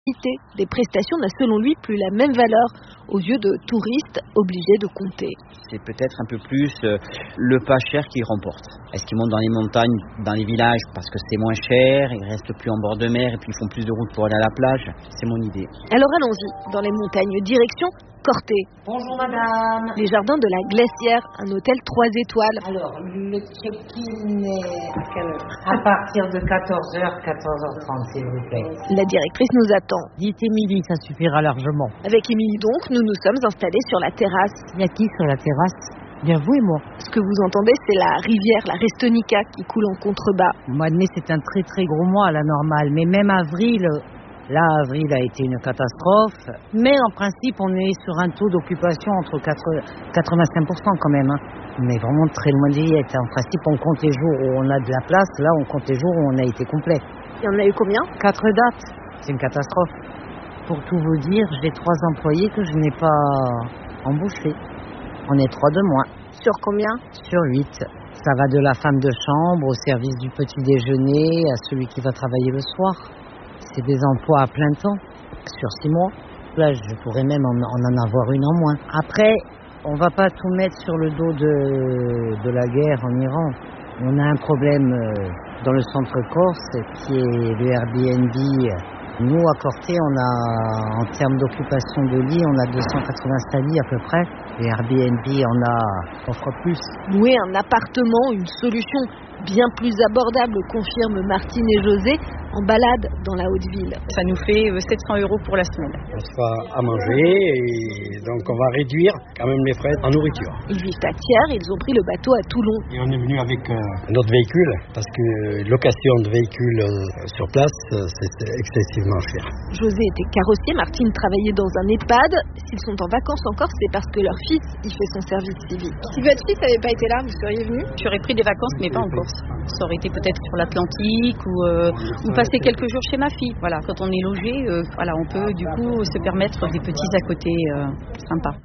des prestations n'a selon lui plus la même valeur aux yeux de touristes obligés de compter. C'est peut-être un peu plus le pas cher qui remporte. Est-ce qu'ils montent dans les montagnes, dans les villages parce que c'est moins cher, ils restent plus en bord de mer et puis ils font plus de route pour aller à la plage? C'est mon idée. Alors allons-y, dans les montagnes, direction Corté. Bonjour madame. Les jardins de la Glacière, un hôtel 3 étoiles. Alors, le check-in est à quelle heure? À partir de 14h, 14h30 s'il vous plaît. La directrice nous attend. D'ici midi, ça suffira largement. Avec Émilie donc, nous nous sommes installés sur la terrasse. Il y a qui sur la terrasse? Bien vous et moi. Ce que vous entendez, c'est la rivière, la Restonica, qui coule en contrebas. Le mois de mai, c'est un très très gros mois à la normale, mais même avril... Là, avril a été une catastrophe, mais en principe, on est sur un taux d'occupation entre 85% quand même. On est vraiment très loin d'y être. En principe, on compte les jours où on a de la place, là, on compte les jours où on a été complet. Il y en a eu combien? 4 dates, c'est une catastrophe. Pour tout vous dire, j'ai 3 employés que je n'ai pas embauchés. On est 3 de moins. Sur combien? Sur 8. Ça va de la femme de chambre au service du petit déjeuner à celui qui va travailler le soir. C'est des emplois à plein temps, sur 6 mois. Là, je pourrais même en avoir une en moins. Après, on va pas tout mettre sur le dos de la guerre en Iran. On a un problème dans le centre corse, qui est le Airbnb. Nous, à Corté, on a, en termes d'occupation de lits, on a 285 lits à peu près. Les Airbnb on offre plus. Louer un appartement, une solution bien plus abordable, confirment Martine et José, en balade dans la Haute-Ville. Ça nous fait 700 € pour la semaine. On se fera à manger et donc on va réduire quand même les frais en nourriture. Ils vivent à Thiers, ils ont pris le bateau à Toulon. Et on est venu avec notre véhicule parce que location de véhicule sur place, c'est excessivement cher. José était carrossier, Martine travaillait dans un EHPAD. S'ils sont en vacances encore, c'est parce que leur fils y fait son service civique. Si votre fils n'avait pas été là, vous seriez venu? J'aurais pris des vacances, mais pas en Corse. Ça aurait été peut-être sur l'Atlantique ou passer quelques jours chez ma fille. Voilà, quand on est logé, on peut du coup se permettre des petits à côté sympas.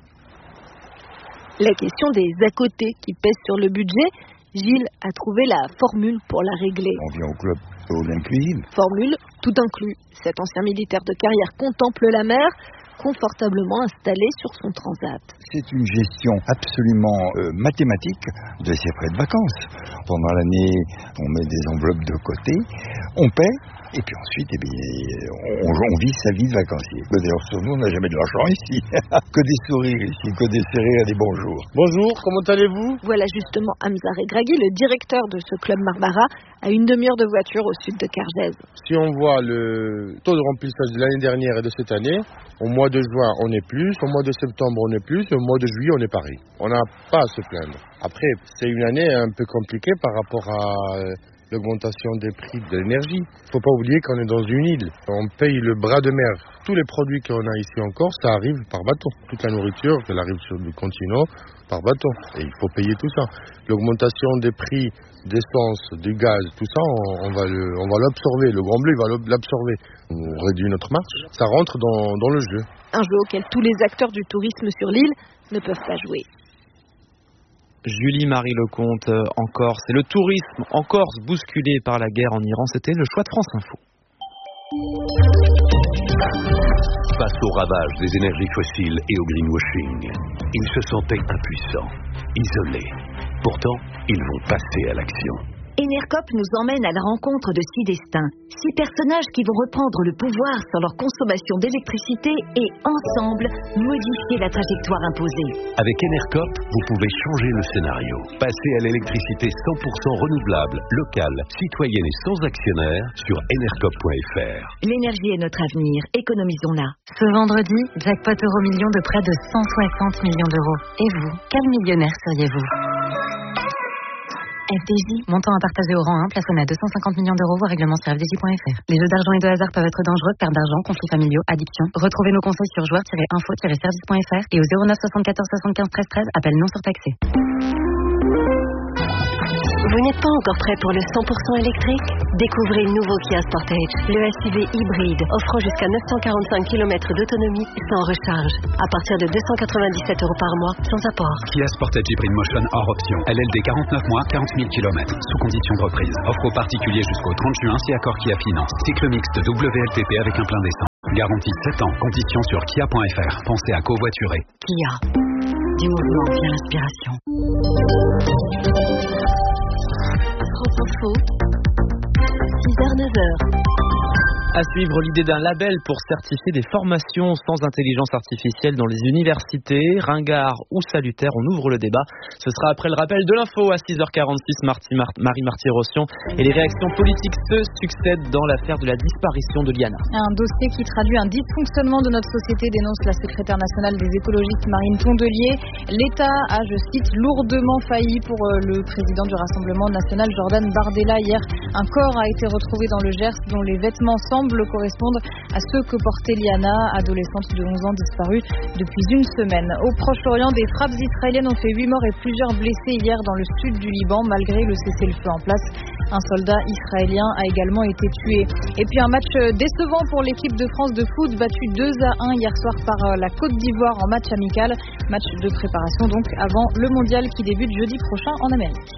La question des à côté qui pèsent sur le budget, Gilles a trouvé la formule pour la régler. On vient au club all inclusive. Formule tout inclus. Cet ancien militaire de carrière contemple la mer, confortablement installé sur son transat. C'est une gestion absolument mathématique de ses frais de vacances. Pendant l'année, on met des enveloppes de côté, on paie, et puis ensuite, on vit sa vie de vacancier. D'ailleurs, sur nous, on n'a jamais de l'argent ici. Que des sourires ici, que des sourires et des bonjours. Bonjour, comment allez-vous? Voilà justement Hamza Regragui, le directeur de ce club Marbara, à une demi-heure de voiture au sud de Cargèse. Si on voit le taux de remplissage de l'année dernière et de cette année, au mois de juin, on est plus, au mois de septembre, on est plus, et au mois de juillet, on est pareil. On n'a pas à se plaindre. Après, c'est une année un peu compliquée par rapport à l'augmentation des prix de l'énergie. Il ne faut pas oublier qu'on est dans une île. On paye le bras de mer. Tous les produits qu'on a ici en Corse, ça arrive par bateau. Toute la nourriture, elle arrive sur le continent par bateau. Et il faut payer tout ça. L'augmentation des prix d'essence, du gaz, tout ça, on va l'absorber. Le Grand Bleu, il va l'absorber. On réduit notre marche. Ça rentre dans le jeu. Un jeu auquel tous les acteurs du tourisme sur l'île ne peuvent pas jouer. Julie-Marie Lecomte en Corse. Et le tourisme en Corse bousculé par la guerre en Iran, c'était le choix de France Info. Face aux ravages des énergies fossiles et au greenwashing, ils se sentaient impuissants, isolés. Pourtant, ils vont passer à l'action. Enercop nous emmène à la rencontre de 6 destins, 6 personnages qui vont reprendre le pouvoir sur leur consommation d'électricité et, ensemble, modifier la trajectoire imposée. Avec Enercop, vous pouvez changer le scénario. Passer à l'électricité 100% renouvelable, locale, citoyenne et sans actionnaire sur enercop.fr. L'énergie est notre avenir, économisons-la. Ce vendredi, jackpot Euromillions de près de 160 millions d'euros. Et vous, quel millionnaire seriez-vous ? FDJ, montant à partager au rang 1, plafonné à 250 millions d'euros, voire règlement sur fdj.fr. Les jeux d'argent et de hasard peuvent être dangereux, perte d'argent, conflits familiaux, addiction. Retrouvez nos conseils sur joueurs-info-service.fr et au 09 74 75 13 13, appel non surtaxé. Vous n'êtes pas encore prêt pour le 100% électrique? Découvrez le nouveau Kia Sportage, le SUV hybride, offrant jusqu'à 945 km d'autonomie sans recharge. À partir de 297 € par mois, sans apport. Kia Sportage Hybrid Motion hors option. LLD 49 mois, 40 000 km. Sous conditions de reprise. Offre aux particuliers jusqu'au 30 juin si accord Kia Finance. Cycle mixte WLTP avec un plein d'essence. Garantie 7 ans. Conditions sur kia.fr. Pensez à covoiturer. Kia. Du mouvement vient l'inspiration. France Info, 6h-9h. À suivre l'idée d'un label pour certifier des formations sans intelligence artificielle dans les universités. Ringard ou salutaire, on ouvre le débat. Ce sera après le rappel de l'info à 6h46. Marie-Marty Rossian et les réactions politiques se succèdent dans l'affaire de la disparition de Liana. Un dossier qui traduit un dysfonctionnement de notre société, dénonce la secrétaire nationale des écologistes Marine Tondelier. L'État a, je cite, lourdement failli pour le président du Rassemblement national Jordan Bardella. Hier, un corps a été retrouvé dans le Gers dont les vêtements semblent correspondre à ceux que portait Liana, adolescente de 11 ans disparue depuis une semaine. Au Proche-Orient, des frappes israéliennes ont fait 8 morts et plusieurs blessés hier dans le sud du Liban, malgré le cessez-le-feu en place. Un soldat israélien a également été tué. Et puis un match décevant pour l'équipe de France de foot, battue 2-1 hier soir par la Côte d'Ivoire en match amical. Match de préparation donc avant le mondial qui débute jeudi prochain en Amérique.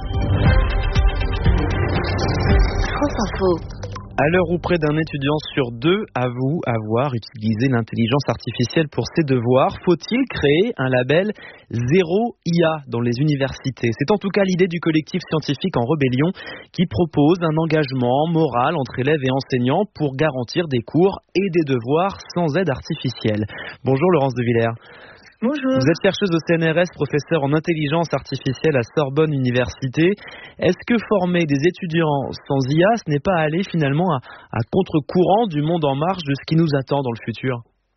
France Info. À l'heure où près d'un étudiant sur deux avoue avoir utilisé l'intelligence artificielle pour ses devoirs, faut-il créer un label zéro IA dans les universités ? C'est en tout cas l'idée du collectif scientifique En Rébellion qui propose un engagement moral entre élèves et enseignants pour garantir des cours et des devoirs sans aide artificielle. Bonjour Laurence de Villers. Bonjour. Vous êtes chercheuse au CNRS, professeure en intelligence artificielle à Sorbonne Université. Est-ce que former des étudiants sans IA, ce n'est pas aller finalement à contre-courant du monde en marche de ce qui nous attend dans le futur ?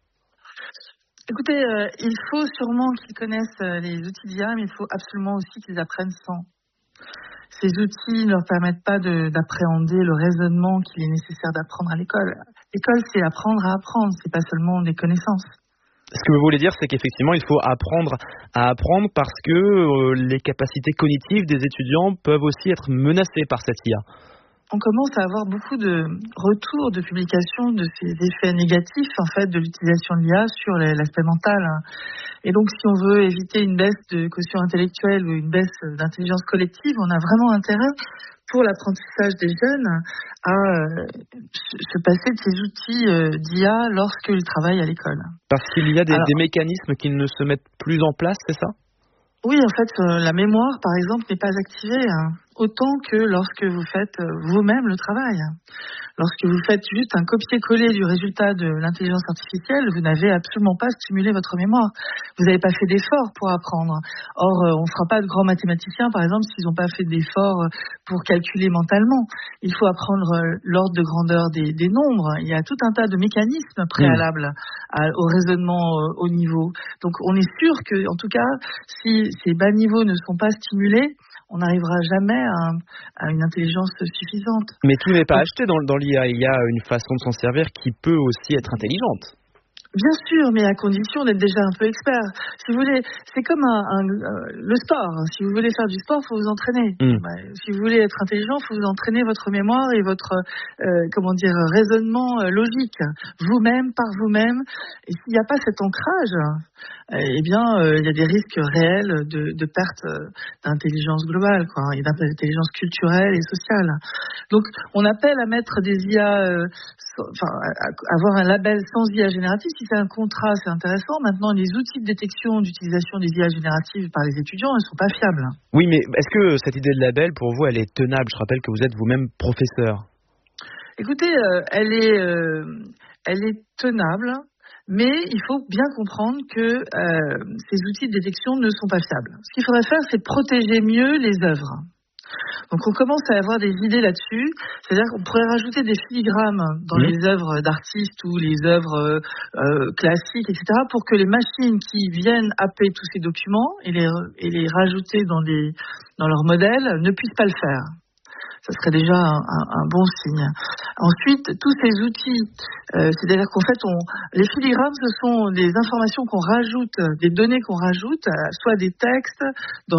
Écoutez, il faut sûrement qu'ils connaissent les outils d'IA, mais il faut absolument aussi qu'ils apprennent sans. Ces outils ne leur permettent pas d'appréhender le raisonnement qu'il est nécessaire d'apprendre à l'école. L'école, c'est apprendre à apprendre, c'est pas seulement des connaissances. Ce que vous voulez dire, c'est qu'effectivement, il faut apprendre à apprendre parce que les capacités cognitives des étudiants peuvent aussi être menacées par cette IA. On commence à avoir beaucoup de retours de publications de ces effets négatifs en fait de l'utilisation de l'IA sur l'aspect mental. Et donc, si on veut éviter une baisse de quotient intellectuel ou une baisse d'intelligence collective, on a vraiment intérêt pour l'apprentissage des jeunes à se passer de ces outils d'IA lorsqu'ils travaillent à l'école. Parce qu'il y a des mécanismes qui ne se mettent plus en place, c'est ça ? Oui, en fait, la mémoire, par exemple, n'est pas activée autant que lorsque vous faites vous-même le travail. Lorsque vous faites juste un copier-coller du résultat de l'intelligence artificielle, vous n'avez absolument pas stimulé votre mémoire. Vous n'avez pas fait d'effort pour apprendre. Or, on ne fera pas de grands mathématiciens, par exemple, s'ils n'ont pas fait d'effort pour calculer mentalement. Il faut apprendre l'ordre de grandeur des nombres. Il y a tout un tas de mécanismes préalables au raisonnement haut niveau. Donc, on est sûr que, en tout cas, si ces bas niveaux ne sont pas stimulés, on n'arrivera jamais à une intelligence suffisante. Mais tout n'est pas acheté dans l'IA. Il y a une façon de s'en servir qui peut aussi être intelligente. Bien sûr, mais à condition d'être déjà un peu expert. Si vous voulez, c'est comme le sport. Si vous voulez faire du sport, il faut vous entraîner. Si vous voulez être intelligent, il faut vous entraîner votre mémoire et votre raisonnement logique, vous-même, par vous-même. Et s'il n'y a pas cet ancrage, il y a des risques réels de perte d'intelligence globale, et d'intelligence culturelle et sociale. Donc, on appelle à mettre des IA, avoir un label sans IA générative. Si c'est un contrat, c'est intéressant. Maintenant, les outils de détection d'utilisation des IA génératives par les étudiants, elles ne sont pas fiables. Oui, mais est-ce que cette idée de label, pour vous, elle est tenable ? Je rappelle que vous êtes vous-même professeur. Écoutez, elle est tenable. Mais il faut bien comprendre que ces outils de détection ne sont pas fiables. Ce qu'il faudrait faire, c'est protéger mieux les œuvres. Donc on commence à avoir des idées là-dessus, c'est-à-dire qu'on pourrait rajouter des filigrammes dans les œuvres d'artistes ou les œuvres classiques, etc., pour que les machines qui viennent happer tous ces documents et les rajouter dans leur modèle ne puissent pas le faire. Ça serait déjà un bon signe. Ensuite, tous ces outils, c'est-à-dire qu'en fait, les filigrammes, ce sont des informations qu'on rajoute, des données qu'on rajoute, soit des textes dans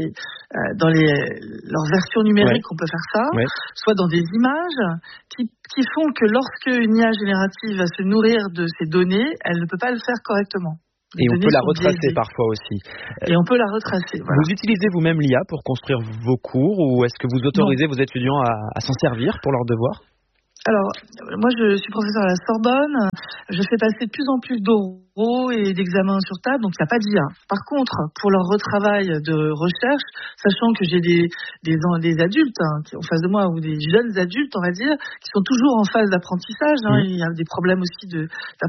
leur version numérique, on peut faire ça, soit dans des images qui font que lorsque une IA générative va se nourrir de ces données, elle ne peut pas le faire correctement. Et on peut la retracer parfois aussi. Et on peut la retracer, voilà. Vous utilisez vous-même l'IA pour construire vos cours ou est-ce que vous autorisez vos étudiants à s'en servir pour leurs devoirs ? Alors, moi, je suis professeur à la Sorbonne. Je fais passer de plus en plus d'oraux et d'examens sur table, donc il n'y a pas d'IA. Par contre, pour leur retravail de recherche, sachant que j'ai des adultes en face de moi, ou des jeunes adultes, on va dire, qui sont toujours en phase d'apprentissage. Il y a des problèmes aussi de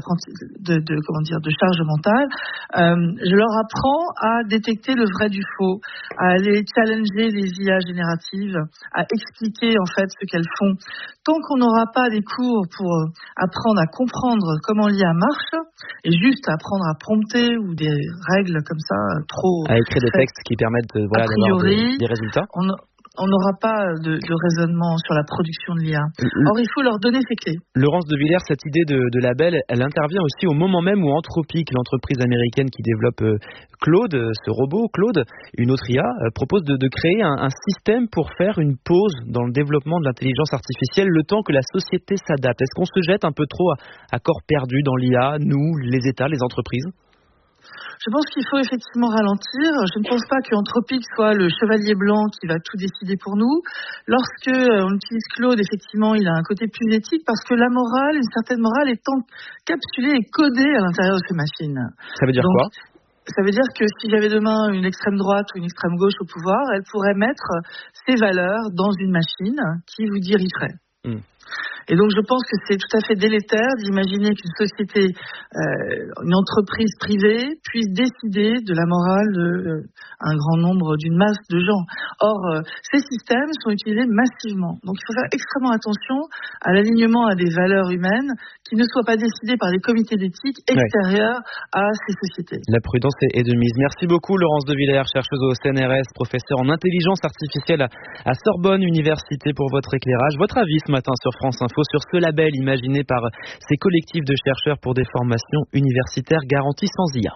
charge mentale. Je leur apprends à détecter le vrai du faux, à aller challenger les IA génératives, à expliquer en fait ce qu'elles font. Tant qu'on n'aura pas des cours pour apprendre à comprendre comment l'IA marche, et juste apprendre à prompter ou des règles comme ça trop... À écrire des textes qui permettent d'avoir des résultats. On n'aura pas de raisonnement sur la production de l'IA. Or, il faut leur donner ces clés. Laurence de Villers, cette idée de label, elle intervient aussi au moment même où Anthropic, l'entreprise américaine qui développe Claude, ce robot Claude, une autre IA, propose de créer un système pour faire une pause dans le développement de l'intelligence artificielle le temps que la société s'adapte. Est-ce qu'on se jette un peu trop à corps perdu dans l'IA, nous, les États, les entreprises ? Je pense qu'il faut effectivement ralentir. Je ne pense pas qu'Anthropic soit le chevalier blanc qui va tout décider pour nous. Lorsque on utilise Claude, effectivement, il a un côté plus éthique parce que la morale, une certaine morale, est encapsulée et codée à l'intérieur de ces machines. Ça veut dire quoi ? Ça veut dire que si j'avais demain une extrême droite ou une extrême gauche au pouvoir, elle pourrait mettre ses valeurs dans une machine qui vous dirigerait. Et donc je pense que c'est tout à fait délétère d'imaginer qu'une société, une entreprise privée puisse décider de la morale d'un grand nombre, d'une masse de gens. Or, ces systèmes sont utilisés massivement. Donc il faut faire extrêmement attention à l'alignement à des valeurs humaines qui ne soient pas décidées par des comités d'éthique extérieurs à ces sociétés. La prudence est de mise. Merci beaucoup Laurence de Villers, chercheuse au CNRS, professeure en intelligence artificielle à Sorbonne Université, pour votre éclairage. Votre avis ce matin sur France Info sur ce label imaginé par ces collectifs de chercheurs pour des formations universitaires garanties sans IA.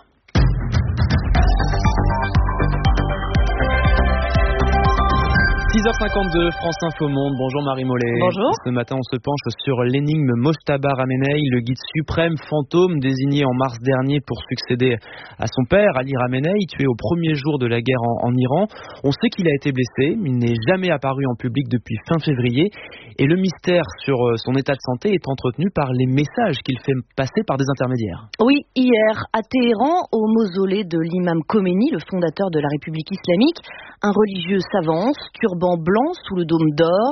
6h52, France Info Monde. Bonjour Marie Mollet. Bonjour. Ce matin, on se penche sur l'énigme Mojtaba Ramenei, le guide suprême fantôme désigné en mars dernier pour succéder à son père, Ali Ramenei, tué au premier jour de la guerre en Iran. On sait qu'il a été blessé, il n'est jamais apparu en public depuis fin février. Et le mystère sur son état de santé est entretenu par les messages qu'il fait passer par des intermédiaires. Oui, hier, à Téhéran, au mausolée de l'imam Khomeini, le fondateur de la République islamique, un religieux s'avance, turban blanc sous le dôme d'or,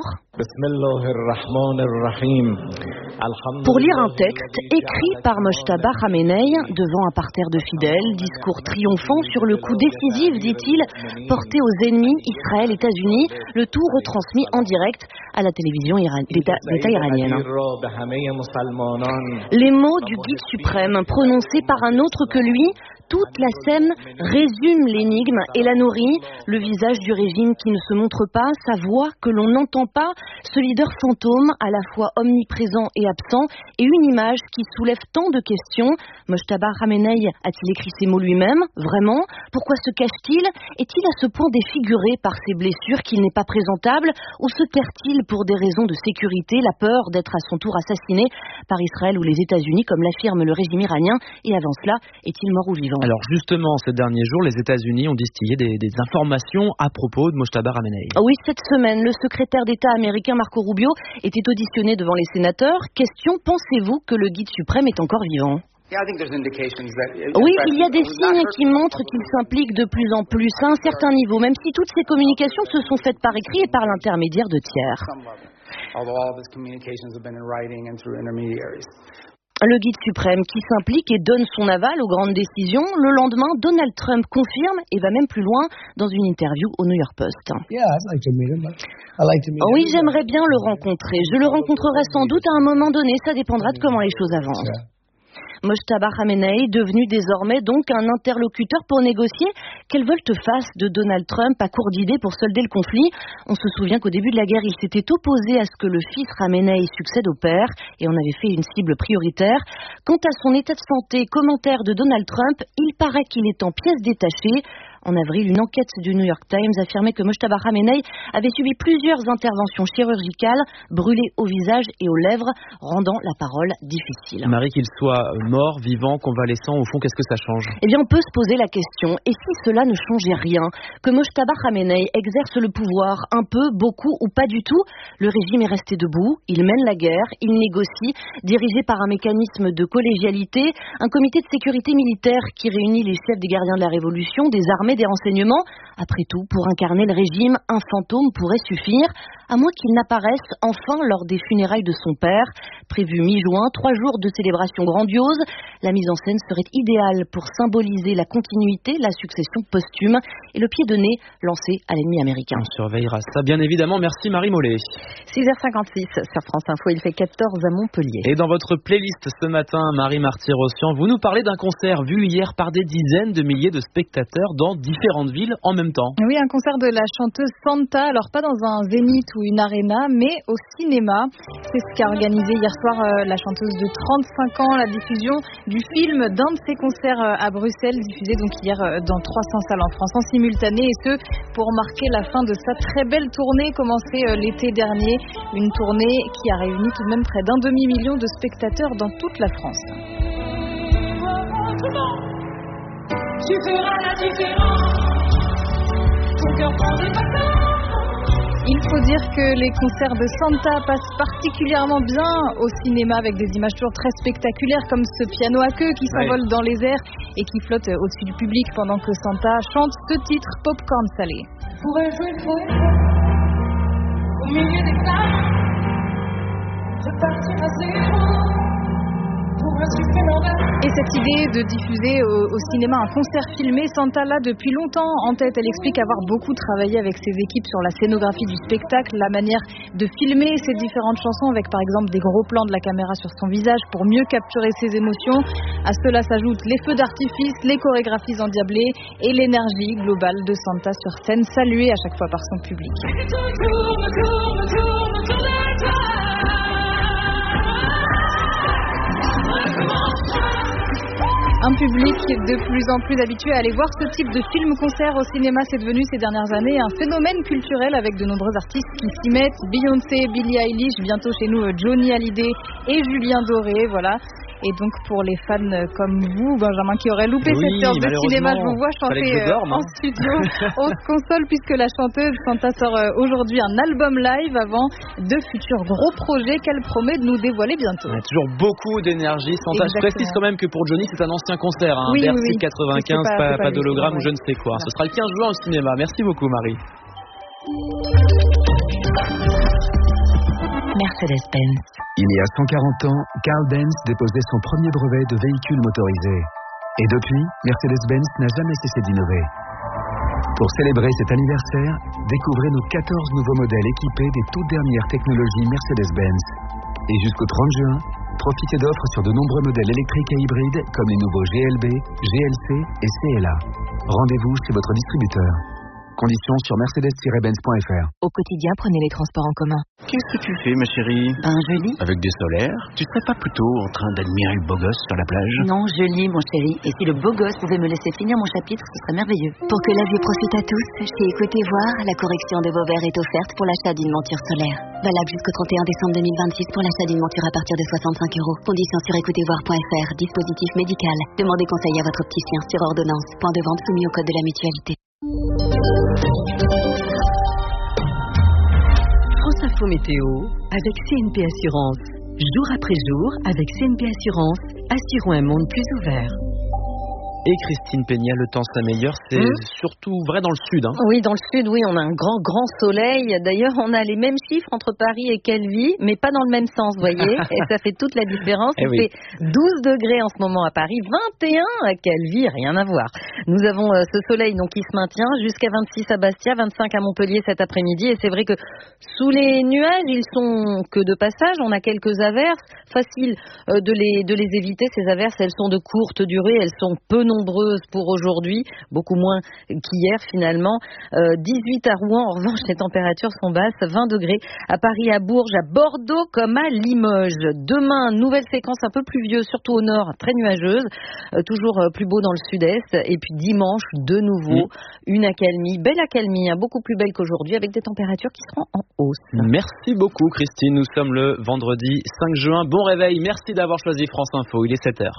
pour lire un texte écrit par Mojtaba Ramenei devant un parterre de fidèles, discours triomphant sur le coup décisif, dit-il, porté aux ennemis Israël-États-Unis, le tout retransmis en direct à la télévision d'État iranienne. Les mots du guide suprême prononcés par un autre que lui, toute la scène résume l'énigme et la nourrit, le visage du régime qui ne se montre pas, sa voix que l'on n'entend pas, ce leader fantôme à la fois omniprésent et absent, et une image qui soulève tant de questions. Mojtaba Ramenei a-t-il écrit ces mots lui-même? Vraiment? Pourquoi se cache-t-il? Est-il à ce point défiguré par ses blessures qu'il n'est pas présentable? Ou se terre-t-il pour des raisons de sécurité, la peur d'être à son tour assassiné par Israël ou les États-Unis, comme l'affirme le régime iranien? Et avant cela, est-il mort ou vivant? Alors justement, ces derniers jours, les États-Unis ont distillé des informations à propos de Mojtaba Ramenei. Oui, cette semaine, le secrétaire d'État américain Marco Rubio était auditionné devant les sénateurs. Question, pensez-vous que le guide suprême est encore vivant? Oui, il y a des signes qui montrent qu'il s'implique de plus en plus à un certain niveau, même si toutes ces communications se sont faites par écrit et par l'intermédiaire de tiers. Le guide suprême qui s'implique et donne son aval aux grandes décisions. Le lendemain, Donald Trump confirme et va même plus loin dans une interview au New York Post. Oui, j'aimerais bien le rencontrer. Je le rencontrerai sans doute à un moment donné. Ça dépendra de comment les choses avancent. Mojtaba Ramenei, devenu désormais donc un interlocuteur pour négocier. Quelle volte-face de Donald Trump à court d'idées pour solder le conflit. On se souvient qu'au début de la guerre, il s'était opposé à ce que le fils Ramenei succède au père et on avait fait une cible prioritaire. Quant à son état de santé, commentaire de Donald Trump, il paraît qu'il est en pièces détachées. En avril, une enquête du New York Times affirmait que Mojtaba Khamenei avait subi plusieurs interventions chirurgicales, brûlées au visage et aux lèvres, rendant la parole difficile. Marie, qu'il soit mort, vivant, convalescent, au fond, qu'est-ce que ça change ? Eh bien, on peut se poser la question, et si cela ne changeait rien ? Que Mojtaba Khamenei exerce le pouvoir un peu, beaucoup ou pas du tout, le régime est resté debout, il mène la guerre, il négocie, dirigé par un mécanisme de collégialité, un comité de sécurité militaire qui réunit les chefs des gardiens de la Révolution, des armées, des renseignements. Après tout, pour incarner le régime, un fantôme pourrait suffire, à moins qu'il n'apparaisse enfin lors des funérailles de son père. Prévu mi-juin, 3 jours de célébration grandiose. La mise en scène serait idéale pour symboliser la continuité, la succession posthume et le pied de nez lancé à l'ennemi américain. On surveillera ça, bien évidemment. Merci Marie Mollet. 6h56 sur France Info, il fait 14 à Montpellier. Et dans votre playlist ce matin, Marie Marty-Rossian, vous nous parlez d'un concert vu hier par des dizaines de milliers de spectateurs dans différentes villes en même temps. Oui, un concert de la chanteuse Santa, alors pas dans un zénith ou une arena, mais au cinéma. C'est ce qu'a organisé hier soir la chanteuse de 35 ans, la diffusion du film d'un de ses concerts à Bruxelles, diffusé donc hier dans 300 salles en France en simultané, et ce pour marquer la fin de sa très belle tournée commencée l'été dernier, une tournée qui a réuni tout de même près d'1 demi-million de spectateurs dans toute la France. Tu feras la différence. Ton cœur prend des vacances. Il faut dire que les concerts de Santa passent particulièrement bien au cinéma avec des images toujours très spectaculaires comme ce piano à queue qui s'envole dans les airs et qui flotte au-dessus du public pendant que Santa chante ce titre Popcorn Salé. Pourrais jouer au milieu des flammes, repartir à zéro. Et cette idée de diffuser au cinéma un concert filmé, Santa l'a depuis longtemps en tête. Elle explique avoir beaucoup travaillé avec ses équipes sur la scénographie du spectacle, la manière de filmer ses différentes chansons avec par exemple des gros plans de la caméra sur son visage pour mieux capturer ses émotions. À cela s'ajoutent les feux d'artifice, les chorégraphies endiablées et l'énergie globale de Santa sur scène, saluée à chaque fois par son public. Un public de plus en plus habitué à aller voir ce type de film-concert au cinéma, c'est devenu ces dernières années un phénomène culturel avec de nombreux artistes qui s'y mettent. Beyoncé, Billie Eilish, bientôt chez nous Johnny Hallyday et Julien Doré, voilà. Et donc pour les fans comme vous, Benjamin, qui aurait loupé cette séance de cinéma, je vous vois chanter en studio. On se console puisque la chanteuse Santa sort aujourd'hui un album live avant de futurs gros projets qu'elle promet de nous dévoiler bientôt. On a toujours beaucoup d'énergie. Santa, je précise quand même que pour Johnny, c'est un ancien concert, hein, oui, Bercy oui. 95, pas d'hologramme ou je ne sais quoi. Ce sera le 15 juin au cinéma. Merci beaucoup, Marie. Mercedes-Benz. Il y a 140 ans, Carl Benz déposait son premier brevet de véhicule motorisé. Et depuis, Mercedes-Benz n'a jamais cessé d'innover. Pour célébrer cet anniversaire, découvrez nos 14 nouveaux modèles équipés des toutes dernières technologies Mercedes-Benz. Et jusqu'au 30 juin, profitez d'offres sur de nombreux modèles électriques et hybrides comme les nouveaux GLB, GLC et CLA. Rendez-vous chez votre distributeur. Conditions sur mercedes-benz.fr. Au quotidien, prenez les transports en commun. Qu'est-ce que tu fais, ma chérie? Je lis. Avec des solaires? Tu serais pas plutôt en train d'admirer le beau gosse sur la plage? Non, je lis, mon chéri. Et si le beau gosse pouvait me laisser finir mon chapitre, ce serait merveilleux. Pour que la vue profite à tous, chez Écoutez Voir, la correction de vos verres est offerte pour l'achat d'une monture solaire. Valable jusqu'au 31 décembre 2026 pour l'achat d'une monture à partir de 65 €. Conditions sur écoutezvoir.fr. Dispositif médical. Demandez conseil à votre opticien sur ordonnance. Point de vente soumis au code de la mutualité. France Info Météo avec CNP Assurance. Jour après jour, avec CNP Assurance, assurons un monde plus ouvert. Et Christine Peña, le temps s'améliore, c'est surtout vrai dans le sud. Hein. Oui, dans le sud, oui, on a un grand soleil. D'ailleurs, on a les mêmes chiffres entre Paris et Calvi, mais pas dans le même sens, vous voyez. Et ça fait toute la différence. Il fait 12 degrés en ce moment à Paris, 21 à Calvi, rien à voir. Nous avons ce soleil donc qui se maintient jusqu'à 26 à Bastia, 25 à Montpellier cet après-midi. Et c'est vrai que sous les nuages, ils sont que de passage. On a quelques averses. Facile de les éviter, ces averses. Elles sont de courte durée, elles sont peu nombreuses. nombreuses pour aujourd'hui, beaucoup moins qu'hier finalement. 18 à Rouen, en revanche, les températures sont basses, 20 degrés à Paris, à Bourges, à Bordeaux comme à Limoges. Demain, nouvelle séquence un peu pluvieuse, surtout au nord, très nuageuse, toujours plus beau dans le sud-est. Et puis dimanche, de nouveau, une accalmie, belle accalmie, beaucoup plus belle qu'aujourd'hui, avec des températures qui seront en hausse. Merci beaucoup Christine, nous sommes le vendredi 5 juin. Bon réveil, merci d'avoir choisi France Info, il est 7h.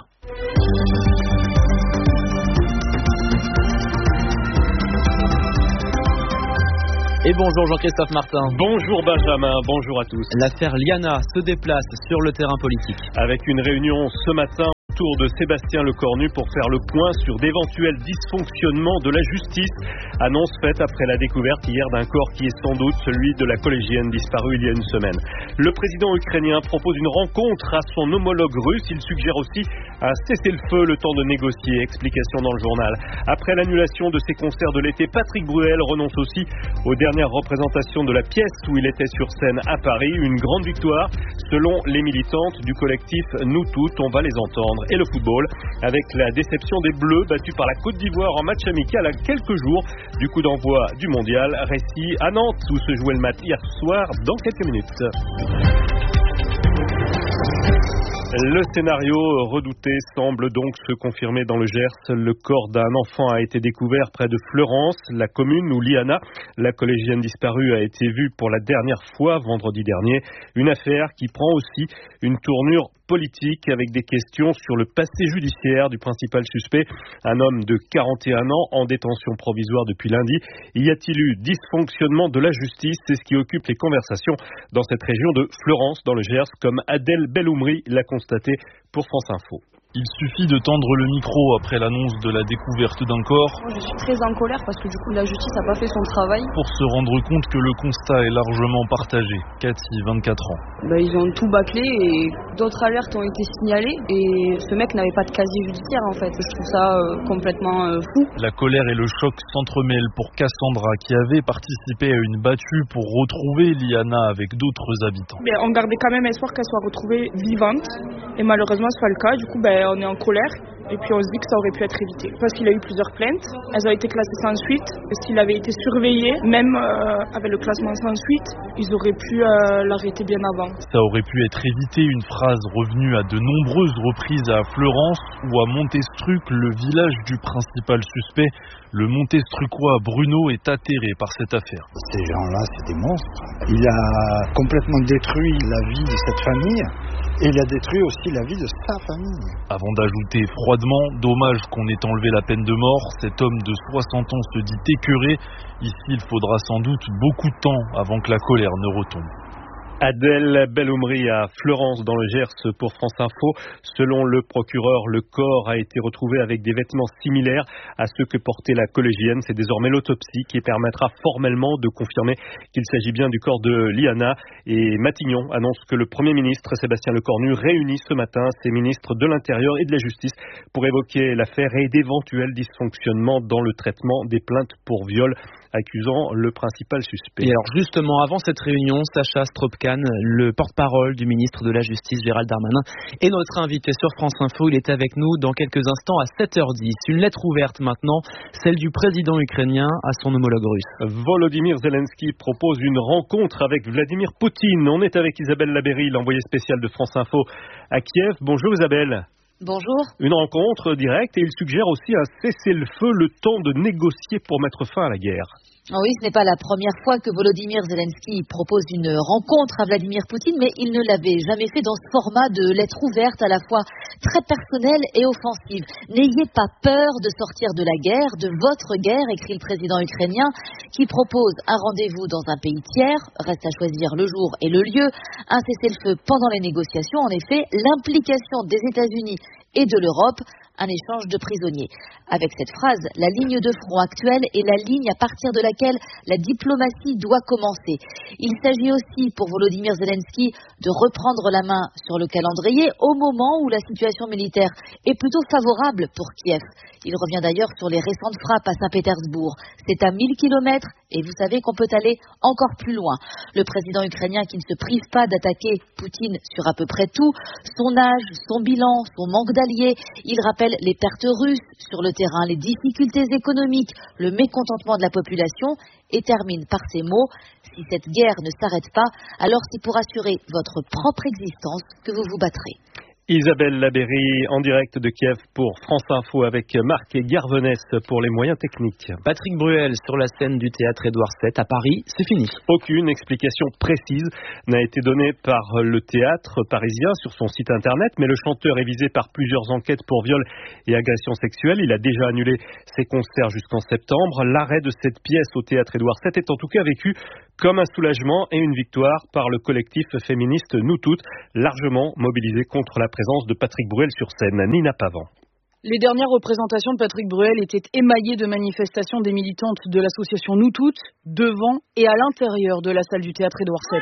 Et bonjour Jean-Christophe Martin. Bonjour Benjamin, bonjour à tous. L'affaire Liana se déplace sur le terrain politique. Avec une réunion ce matin autour de Sébastien Lecornu pour faire le point sur d'éventuels dysfonctionnements de la justice. Annonce faite après la découverte hier d'un corps qui est sans doute celui de la collégienne disparue il y a une semaine. Le président ukrainien propose une rencontre à son homologue russe. Il suggère aussi un cessez-le-feu, le temps de négocier. Explication dans le journal. Après l'annulation de ses concerts de l'été, Patrick Bruel renonce aussi aux dernières représentations de la pièce où il était sur scène à Paris. Une grande victoire selon les militantes du collectif Nous Toutes. On va les entendre. Et le football, avec la déception des Bleus battus par la Côte d'Ivoire en match amical à quelques jours du coup d'envoi du mondial. Récit à Nantes où se jouait le match hier soir dans quelques minutes. Le scénario redouté semble donc se confirmer dans le Gers. Le corps d'un enfant a été découvert près de Fleurance, la commune où Liana, la collégienne disparue, a été vue pour la dernière fois vendredi dernier. Une affaire qui prend aussi une tournure politique avec des questions sur le passé judiciaire du principal suspect, un homme de 41 ans en détention provisoire depuis lundi. Y a-t-il eu dysfonctionnement de la justice? C'est ce qui occupe les conversations dans cette région de Fleurance, dans le Gers, comme Adèle Belloumri l'a constaté pour France Info. Il suffit de tendre le micro après l'annonce de la découverte d'un corps. Moi, je suis très en colère parce que du coup la justice n'a pas fait son travail. Pour se rendre compte que le constat est largement partagé. Cathy, 24 ans. Ils ont tout bâclé et d'autres alertes ont été signalées et ce mec n'avait pas de casier judiciaire en fait. Je trouve ça complètement fou. La colère et le choc s'entremêlent pour Cassandra qui avait participé à une battue pour retrouver Liana avec d'autres habitants. On gardait quand même espoir qu'elle soit retrouvée vivante et malheureusement c'est pas le cas. Du coup on est en colère et puis on se dit que ça aurait pu être évité. Parce qu'il a eu plusieurs plaintes, elles ont été classées sans suite. Et s'il avait été surveillé, même avec le classement sans suite, ils auraient pu l'arrêter bien avant. Ça aurait pu être évité, une phrase revenue à de nombreuses reprises à Fleurance ou à Montestruc, le village du principal suspect. Le Montestrucois Bruno est atterré par cette affaire. Ces gens-là, c'est des monstres. Il a complètement détruit la vie de cette famille. Et il a détruit aussi la vie de sa famille. Avant d'ajouter froidement, dommage qu'on ait enlevé la peine de mort, cet homme de 60 ans se dit écœuré. Ici, il faudra sans doute beaucoup de temps avant que la colère ne retombe. Adèle Belloumri à Fleurance dans le Gers pour France Info. Selon le procureur, le corps a été retrouvé avec des vêtements similaires à ceux que portait la collégienne. C'est désormais l'autopsie qui permettra formellement de confirmer qu'il s'agit bien du corps de Liana. Et Matignon annonce que le Premier ministre Sébastien Lecornu réunit ce matin ses ministres de l'Intérieur et de la Justice pour évoquer l'affaire et d'éventuels dysfonctionnements dans le traitement des plaintes pour viol accusant le principal suspect. Et alors justement, avant cette réunion, Sacha Stroopkane, le porte-parole du ministre de la Justice, Gérald Darmanin, est notre invité sur France Info. Il est avec nous dans quelques instants à 7h10. Une lettre ouverte maintenant, celle du président ukrainien à son homologue russe. Volodymyr Zelensky propose une rencontre avec Vladimir Poutine. On est avec Isabelle Labéry, l'envoyée spéciale de France Info à Kiev. Bonjour Isabelle. Bonjour. Une rencontre directe et il suggère aussi un cessez-le-feu, le temps de négocier pour mettre fin à la guerre. Oui, ce n'est pas la première fois que Volodymyr Zelensky propose une rencontre à Vladimir Poutine, mais il ne l'avait jamais fait dans ce format de lettre ouverte à la fois très personnelle et offensive. N'ayez pas peur de sortir de la guerre, de votre guerre, écrit le président ukrainien, qui propose un rendez-vous dans un pays tiers, reste à choisir le jour et le lieu, un cessez-le-feu pendant les négociations, en effet, l'implication des États-Unis et de l'Europe, un échange de prisonniers. Avec cette phrase, la ligne de front actuelle est la ligne à partir de laquelle laquelle la diplomatie doit commencer. Il s'agit aussi pour Volodymyr Zelensky de reprendre la main sur le calendrier au moment où la situation militaire est plutôt favorable pour Kiev. Il revient d'ailleurs sur les récentes frappes à Saint-Pétersbourg. C'est à 1000 km et vous savez qu'on peut aller encore plus loin. Le président ukrainien qui ne se prive pas d'attaquer Poutine sur à peu près tout, son âge, son bilan, son manque d'alliés, il rappelle les pertes russes sur le terrain, les difficultés économiques, le mécontentement de la population et termine par ces mots: si cette guerre ne s'arrête pas, alors c'est pour assurer votre propre existence que vous vous battrez. Isabelle Labéry en direct de Kiev pour France Info avec Marc Garvenès pour les moyens techniques. Patrick Bruel sur la scène du théâtre Édouard VII à Paris, c'est fini. Aucune explication précise n'a été donnée par le théâtre parisien sur son site internet, mais le chanteur est visé par plusieurs enquêtes pour viol et agression sexuelle. Il a déjà annulé ses concerts jusqu'en septembre. L'arrêt de cette pièce au théâtre Édouard VII est en tout cas vécu comme un soulagement et une victoire par le collectif féministe Nous Toutes, largement mobilisé contre la présence de Patrick Bruel sur scène. Nina Pavant. Les dernières représentations de Patrick Bruel étaient émaillées de manifestations des militantes de l'association Nous Toutes, devant et à l'intérieur de la salle du théâtre Édouard VII.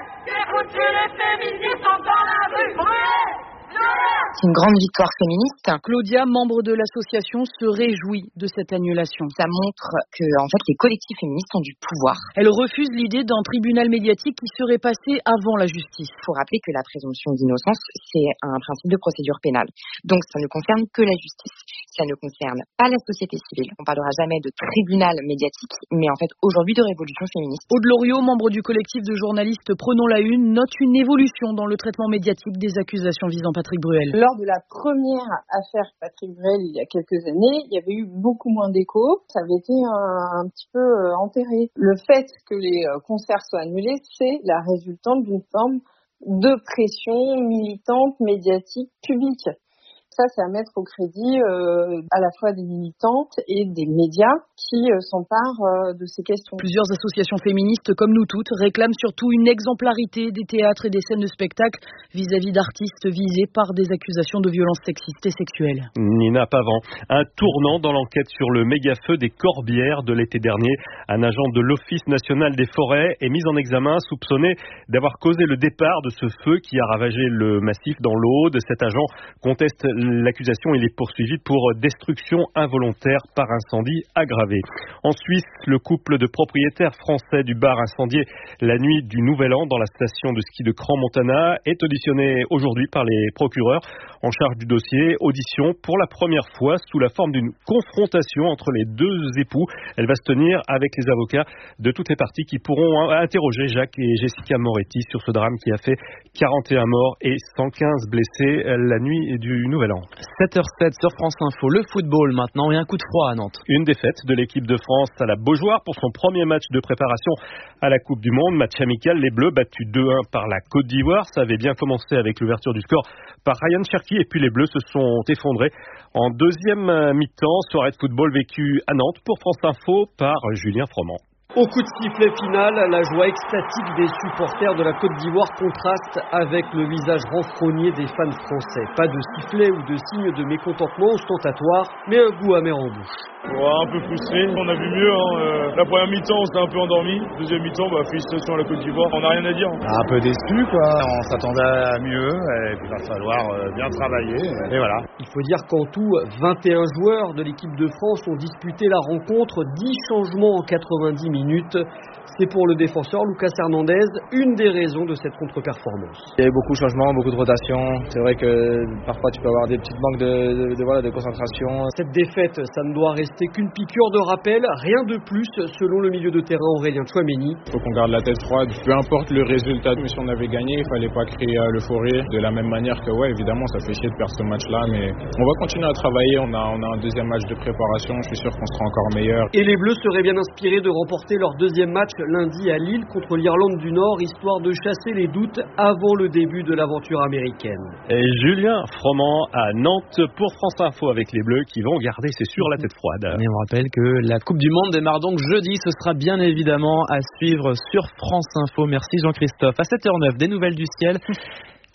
C'est une grande victoire féministe. Claudia, membre de l'association, se réjouit de cette annulation. Ça montre que, en fait, les collectifs féministes ont du pouvoir. Elle refuse l'idée d'un tribunal médiatique qui serait passé avant la justice. Il faut rappeler que la présomption d'innocence, c'est un principe de procédure pénale. Donc, ça ne concerne que la justice. Ça ne concerne pas la société civile. On parlera jamais de tribunal médiatique, mais en fait, aujourd'hui, de révolution féministe. Aude Loriot, membre du collectif de journalistes Prenons la Une, note une évolution dans le traitement médiatique des accusations visant Patrick Bruel. Lors de la première affaire Patrick Bruel il y a quelques années, il y avait eu beaucoup moins d'écho. Ça avait été un petit peu enterré. Le fait que les concerts soient annulés, c'est la résultante d'une forme de pression militante, médiatique, publique. Ça, c'est à mettre au crédit à la fois des militantes et des médias qui s'emparent de ces questions. Plusieurs associations féministes comme Nous Toutes réclament surtout une exemplarité des théâtres et des scènes de spectacle vis-à-vis d'artistes visés par des accusations de violences sexistes et sexuelles. Nina Pavant. Un tournant dans l'enquête sur le méga-feu des Corbières de l'été dernier. Un agent de l'Office national des forêts est mis en examen, soupçonné d'avoir causé le départ de ce feu qui a ravagé le massif dans l'Aude. Cet agent conteste l'accusation. Il est poursuivi pour destruction involontaire par incendie aggravé. En Suisse, le couple de propriétaires français du bar incendié la nuit du Nouvel An dans la station de ski de Crans-Montana est auditionné aujourd'hui par les procureurs en charge du dossier. Audition pour la première fois sous la forme d'une confrontation entre les deux époux. Elle va se tenir avec les avocats de toutes les parties qui pourront interroger Jacques et Jessica Moretti sur ce drame qui a fait 41 morts et 115 blessés la nuit du Nouvel An. 7h07 sur France Info, le football maintenant et un coup de froid à Nantes. Une défaite de l'équipe de France à la Beaujoire pour son premier match de préparation à la Coupe du Monde. Match amical, les Bleus battus 2-1 par la Côte d'Ivoire. Ça avait bien commencé avec l'ouverture du score par Ryan Cherki et puis les Bleus se sont effondrés en deuxième mi-temps. Soirée de football vécue à Nantes pour France Info par Julien Froment. Au coup de sifflet final, la joie extatique des supporters de la Côte d'Ivoire contraste avec le visage renfrogné des fans français. Pas de sifflet ou de signe de mécontentement ostentatoire, mais un goût amer en bouche. Ouais, un peu frustré, on a vu mieux. La première mi-temps, on s'est un peu endormi. Deuxième mi-temps, félicitations à la Côte d'Ivoire. On n'a rien à dire. Un peu déçu, quoi. On s'attendait à mieux et puis il va falloir bien travailler. Et voilà. Il faut dire qu'en tout, 21 joueurs de l'équipe de France ont disputé la rencontre. 10 changements en 90 minutes. C'est pour le défenseur Lucas Hernandez une des raisons de cette contre-performance. Il y a eu beaucoup de changements, beaucoup de rotations. C'est vrai que parfois tu peux avoir des petites manques de concentration. Cette défaite, ça ne doit rester qu'une piqûre de rappel, rien de plus selon le milieu de terrain Aurélien Tchouaméni. Il faut qu'on garde la tête froide, peu importe le résultat. Mais si on avait gagné, il ne fallait pas créer l'euphorie. De la même manière que évidemment ça fait chier de perdre ce match-là, mais on va continuer à travailler. On a un deuxième match de préparation, je suis sûr qu'on sera encore meilleur. Et les Bleus seraient bien inspirés de remporter leur deuxième match lundi à Lille contre l'Irlande du Nord, histoire de chasser les doutes avant le début de l'aventure américaine. Et Julien Froment à Nantes pour France Info avec les Bleus qui vont garder, c'est sûr, la tête froide. Et on rappelle que la Coupe du Monde démarre donc jeudi, ce sera bien évidemment à suivre sur France Info. Merci Jean-Christophe. À 7h09, des nouvelles du ciel.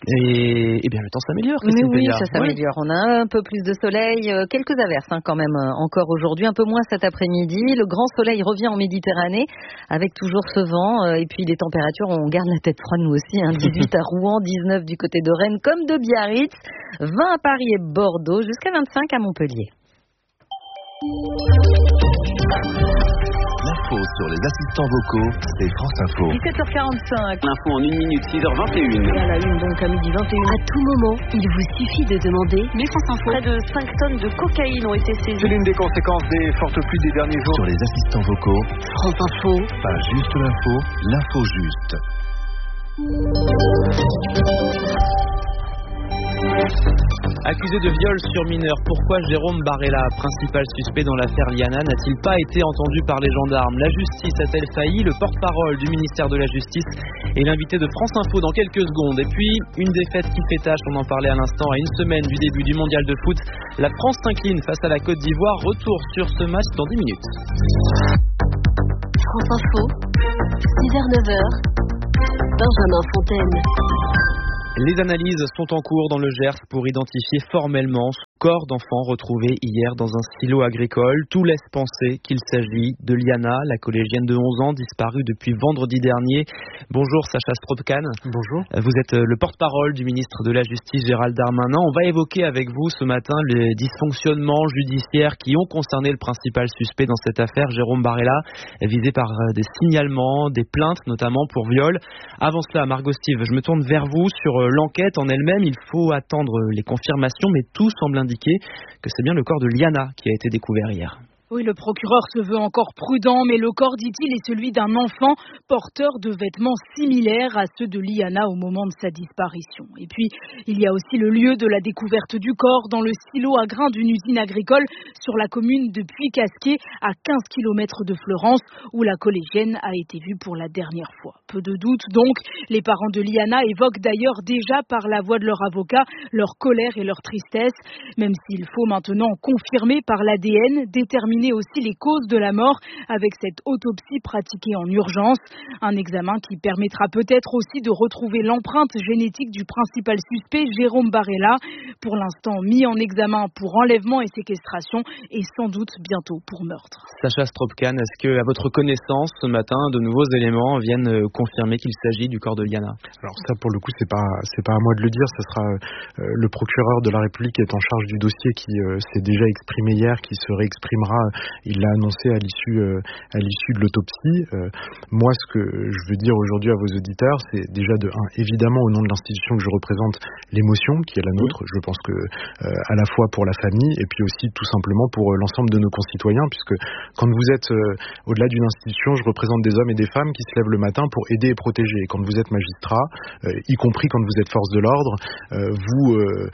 Et bien le temps s'améliore. Oui, ça s'améliore. On a un peu plus de soleil, quelques averses quand même encore aujourd'hui, un peu moins cet après-midi. Le grand soleil revient en Méditerranée avec toujours ce vent et puis les températures, on garde la tête froide nous aussi. 18 à Rouen, 19 du côté de Rennes comme de Biarritz, 20 à Paris et Bordeaux, jusqu'à 25 à Montpellier. L'info sur les assistants vocaux, c'est France Info. 17h45. L'info en 1 minute, 6h21. Et à la une, donc à midi 21. À tout moment, il vous suffit de demander. Mais France Info. Près de 5 tonnes de cocaïne ont été saisies. C'est l'une des conséquences des fortes pluies des derniers jours. Sur les assistants vocaux, France Info. Pas juste l'info, l'info juste. Accusé de viol sur mineur, pourquoi Jérôme Barella, principal suspect dans l'affaire Liana, n'a-t-il pas été entendu par les gendarmes? La justice a-t-elle failli? Le porte-parole du ministère de la Justice est l'invité de France Info dans quelques secondes. Et puis, une défaite qui fait tâche, on en parlait à l'instant, à une semaine du début du mondial de foot. La France s'incline face à la Côte d'Ivoire. Retour sur ce match dans 10 minutes. France Info, 6h-9h, Benjamin Fontaine. Les analyses sont en cours dans le Gers pour identifier formellement ce corps d'enfant retrouvé hier dans un silo agricole. Tout laisse penser qu'il s'agit de Liana, la collégienne de 11 ans disparue depuis vendredi dernier. Bonjour Sacha Stropkan. Bonjour. Vous êtes le porte-parole du ministre de la Justice Gérald Darmanin. On va évoquer avec vous ce matin les dysfonctionnements judiciaires qui ont concerné le principal suspect dans cette affaire, Jérôme Barella, visé par des signalements, des plaintes notamment pour viol. Avant cela, Margot Steve, je me tourne vers vous sur l'enquête en elle-même. Il faut attendre les confirmations, mais tout semble indiquer que c'est bien le corps de Liana qui a été découvert hier. Oui, le procureur se veut encore prudent, mais le corps, dit-il, est celui d'un enfant porteur de vêtements similaires à ceux de Liana au moment de sa disparition. Et puis, il y a aussi le lieu de la découverte du corps dans le silo à grains d'une usine agricole sur la commune de Puy-Casquet, à 15 km de Fleurance, où la collégienne a été vue pour la dernière fois. Peu de doute donc, les parents de Liana évoquent d'ailleurs déjà par la voix de leur avocat leur colère et leur tristesse, même s'il faut maintenant confirmer par l'ADN, déterminer aussi les causes de la mort avec cette autopsie pratiquée en urgence. Un examen qui permettra peut-être aussi de retrouver l'empreinte génétique du principal suspect, Jérôme Barella, pour l'instant mis en examen pour enlèvement et séquestration et sans doute bientôt pour meurtre. Sacha Stropkan, est-ce que, à votre connaissance, ce matin, de nouveaux éléments viennent confirmer qu'il s'agit du corps de Liana? Alors ça, pour le coup, c'est pas à moi de le dire. Ce sera le procureur de la République qui est en charge du dossier qui s'est déjà exprimé hier, qui se réexprimera. Il l'a annoncé à l'issue de l'autopsie. Moi, ce que je veux dire aujourd'hui à vos auditeurs, c'est déjà évidemment au nom de l'institution que je représente, l'émotion qui est la nôtre. Je pense que à la fois pour la famille et puis aussi tout simplement pour l'ensemble de nos concitoyens, puisque quand vous êtes au-delà d'une institution, je représente des hommes et des femmes qui se lèvent le matin pour aider et protéger. Et quand vous êtes magistrat, y compris quand vous êtes force de l'ordre, vous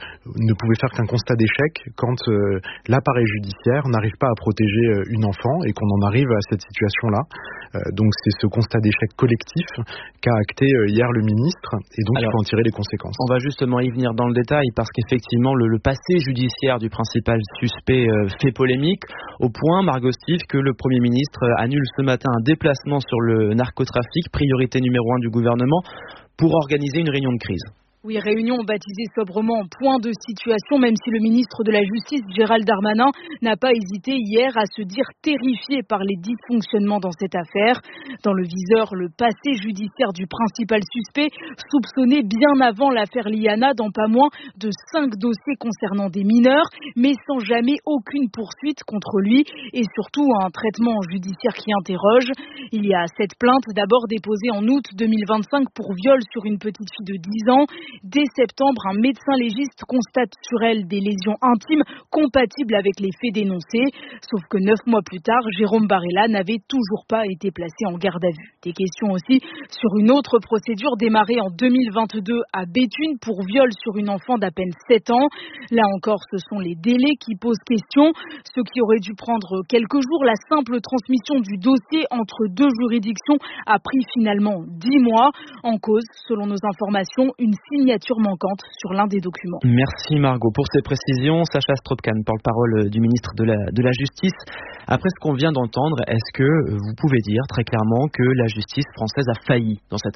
ne pouvez faire qu'un constat d'échec quand l'appareil judiciaire n'arrive pas à protéger une enfant et qu'on en arrive à cette situation-là. Donc c'est ce constat d'échec collectif qu'a acté hier le ministre et donc il faut en tirer les conséquences. On va justement y venir dans le détail parce qu'effectivement le passé judiciaire du principal suspect fait polémique au point, Margot Steve, que le Premier ministre annule ce matin un déplacement sur le narcotrafic, priorité numéro 1 du gouvernement, pour organiser une réunion de crise. Oui, réunion baptisée sobrement point de situation, même si le ministre de la Justice, Gérald Darmanin, n'a pas hésité hier à se dire terrifié par les dysfonctionnements dans cette affaire. Dans le viseur, le passé judiciaire du principal suspect, soupçonné bien avant l'affaire Liana dans pas moins de 5 dossiers concernant des mineurs, mais sans jamais aucune poursuite contre lui et surtout un traitement judiciaire qui interroge. Il y a 7 plaintes d'abord déposées en août 2025 pour viol sur une petite fille de 10 ans. Dès septembre, un médecin légiste constate sur elle des lésions intimes compatibles avec les faits dénoncés. Sauf que 9 mois plus tard, Jérôme Barella n'avait toujours pas été placé en garde à vue. Des questions aussi sur une autre procédure démarrée en 2022 à Béthune pour viol sur une enfant d'à peine 7 ans. Là encore, ce sont les délais qui posent question. Ce qui aurait dû prendre quelques jours, la simple transmission du dossier entre 2 juridictions a pris finalement 10 mois. En cause, selon nos informations, une signature manquante sur l'un des documents. Merci Margot pour ces précisions. Sacha Stropkan, porte-parole du ministre de la Justice. Après ce qu'on vient d'entendre, est-ce que vous pouvez dire très clairement que la justice française a failli dans cette affaire ?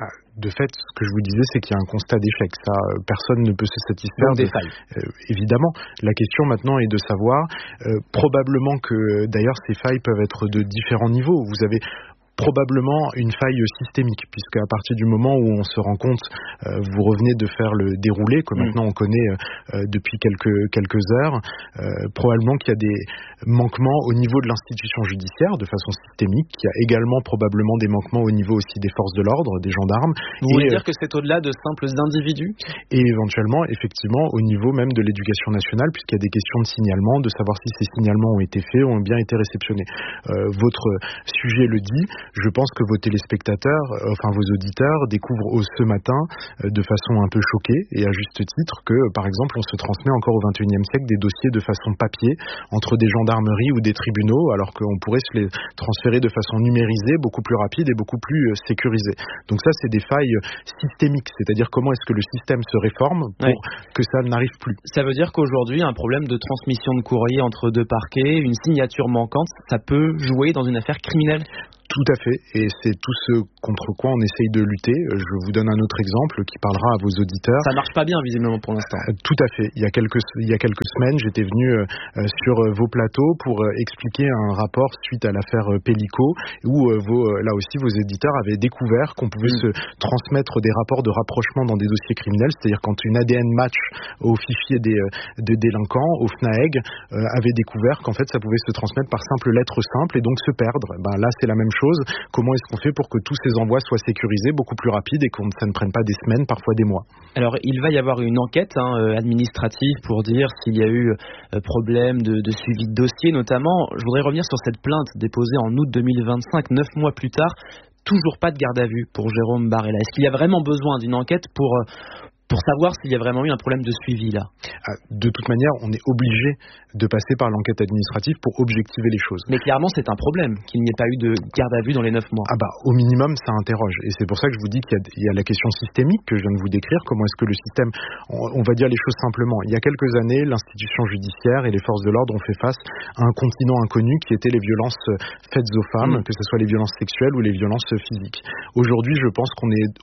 De fait, ce que je vous disais, c'est qu'il y a un constat d'échec. Ça, personne ne peut se satisfaire. Des failles. Évidemment. La question maintenant est de savoir, probablement que d'ailleurs ces failles peuvent être de différents niveaux. Vous avez probablement une faille systémique, puisque à partir du moment où on se rend compte, vous revenez de faire le déroulé, que maintenant on connaît depuis quelques heures, probablement qu'il y a des manquements au niveau de l'institution judiciaire de façon systémique, qu'il y a également probablement des manquements au niveau aussi des forces de l'ordre, des gendarmes. Vous voulez dire que c'est au-delà de simples individus ? Et éventuellement, effectivement, au niveau même de l'éducation nationale, puisqu'il y a des questions de signalement, de savoir si ces signalements ont été faits, ont bien été réceptionnés. Votre sujet le dit. Je pense que vos téléspectateurs, vos auditeurs découvrent ce matin de façon un peu choquée et à juste titre que, par exemple, on se transmet encore au XXIe siècle des dossiers de façon papier entre des gendarmeries ou des tribunaux, alors qu'on pourrait se les transférer de façon numérisée, beaucoup plus rapide et beaucoup plus sécurisée. Donc ça, c'est des failles systémiques, c'est-à-dire comment est-ce que le système se réforme pour que ça n'arrive plus. Ça veut dire qu'aujourd'hui, un problème de transmission de courrier entre deux parquets, une signature manquante, ça peut jouer dans une affaire criminelle ? Tout à fait, et c'est tout ce contre quoi on essaye de lutter. Je vous donne un autre exemple qui parlera à vos auditeurs. Ça marche pas bien visiblement pour l'instant. Tout à fait. Il y a quelques semaines, j'étais venu sur vos plateaux pour expliquer un rapport suite à l'affaire Pellico, où là aussi vos éditeurs avaient découvert qu'on pouvait se transmettre des rapports de rapprochement dans des dossiers criminels, c'est-à-dire quand une ADN match au fichier des délinquants, au FNAEG, avait découvert qu'en fait ça pouvait se transmettre par simple lettre simple et donc se perdre. Là c'est la même chose. Comment est-ce qu'on fait pour que tous ces envois soient sécurisés, beaucoup plus rapides et que ça ne prenne pas des semaines, parfois des mois? Alors, il va y avoir une enquête administrative pour dire s'il y a eu problème de suivi de dossier, notamment. Je voudrais revenir sur cette plainte déposée en août 2025, 9 mois plus tard. Toujours pas de garde à vue pour Jérôme Barella. Est-ce qu'il y a vraiment besoin d'une enquête pour savoir s'il y a vraiment eu un problème de suivi là? De toute manière, on est obligé de passer par l'enquête administrative pour objectiver les choses. Mais clairement, c'est un problème qu'il n'y ait pas eu de garde à vue dans les 9 mois. Au minimum, ça interroge. Et c'est pour ça que je vous dis qu'il y a la question systémique que je viens de vous décrire. Comment est-ce que le système... On va dire les choses simplement. Il y a quelques années, l'institution judiciaire et les forces de l'ordre ont fait face à un continent inconnu qui était les violences faites aux femmes, que ce soit les violences sexuelles ou les violences physiques. Aujourd'hui, je pense qu'on est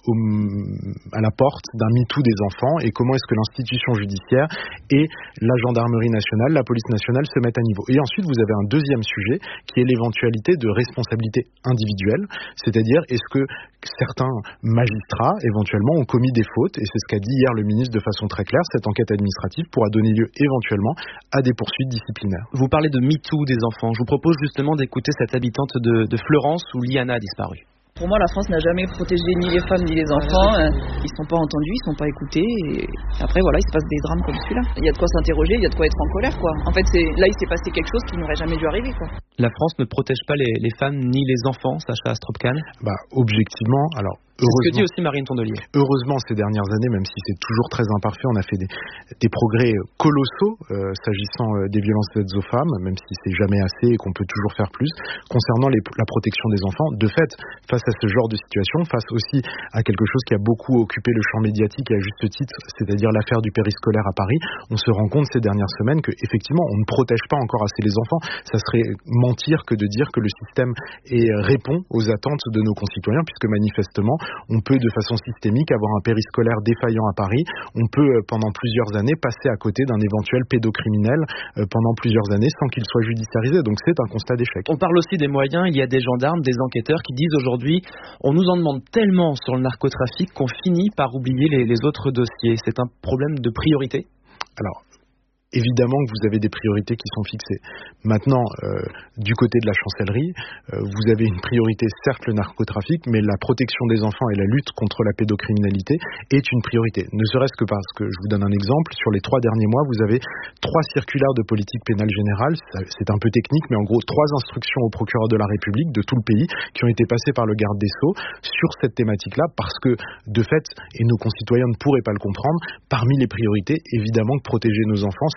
à la porte d'un MeToo des enfants, et comment est-ce que l'institution judiciaire et la gendarmerie nationale, la police nationale se mettent à niveau. Et ensuite, vous avez un deuxième sujet qui est l'éventualité de responsabilité individuelle, c'est-à-dire est-ce que certains magistrats éventuellement ont commis des fautes, et c'est ce qu'a dit hier le ministre de façon très claire. Cette enquête administrative pourra donner lieu éventuellement à des poursuites disciplinaires. Vous parlez de MeToo des enfants. Je vous propose justement d'écouter cette habitante de Fleurance où Liana a disparu. Pour moi, la France n'a jamais protégé ni les femmes ni les enfants. Ils sont pas entendus, ils sont pas écoutés. Et après, voilà, il se passe des drames comme celui-là. Il y a de quoi s'interroger, il y a de quoi être en colère, quoi. En fait, là, il s'est passé quelque chose qui n'aurait jamais dû arriver, quoi. La France ne protège pas les femmes ni les enfants, Sacha Astrop-Khan? Objectivement, alors... C'est ce que dit aussi Marine Tondelier. Heureusement, ces dernières années, même si c'est toujours très imparfait, on a fait des progrès colossaux s'agissant des violences faites aux femmes, même si c'est jamais assez et qu'on peut toujours faire plus. Concernant la protection des enfants, de fait, face à ce genre de situation, face aussi à quelque chose qui a beaucoup occupé le champ médiatique et à juste titre, c'est-à-dire l'affaire du périscolaire à Paris, on se rend compte ces dernières semaines que effectivement, on ne protège pas encore assez les enfants. Ça serait mentir que de dire que le système répond aux attentes de nos concitoyens, puisque manifestement, on peut de façon systémique avoir un périscolaire défaillant à Paris, on peut pendant plusieurs années passer à côté d'un éventuel pédocriminel pendant plusieurs années sans qu'il soit judiciarisé, donc c'est un constat d'échec. On parle aussi des moyens, il y a des gendarmes, des enquêteurs qui disent aujourd'hui on nous en demande tellement sur le narcotrafic qu'on finit par oublier les autres dossiers. C'est un problème de priorité? Alors, évidemment que vous avez des priorités qui sont fixées. Maintenant, du côté de la chancellerie, vous avez une priorité, certes le narcotrafic, mais la protection des enfants et la lutte contre la pédocriminalité est une priorité. Ne serait-ce que parce que, je vous donne un exemple, sur les 3 derniers mois, vous avez 3 circulaires de politique pénale générale, c'est un peu technique, mais en gros 3 instructions au procureur de la République de tout le pays qui ont été passées par le garde des Sceaux sur cette thématique-là, parce que, de fait, et nos concitoyens ne pourraient pas le comprendre, parmi les priorités, évidemment que protéger nos enfants,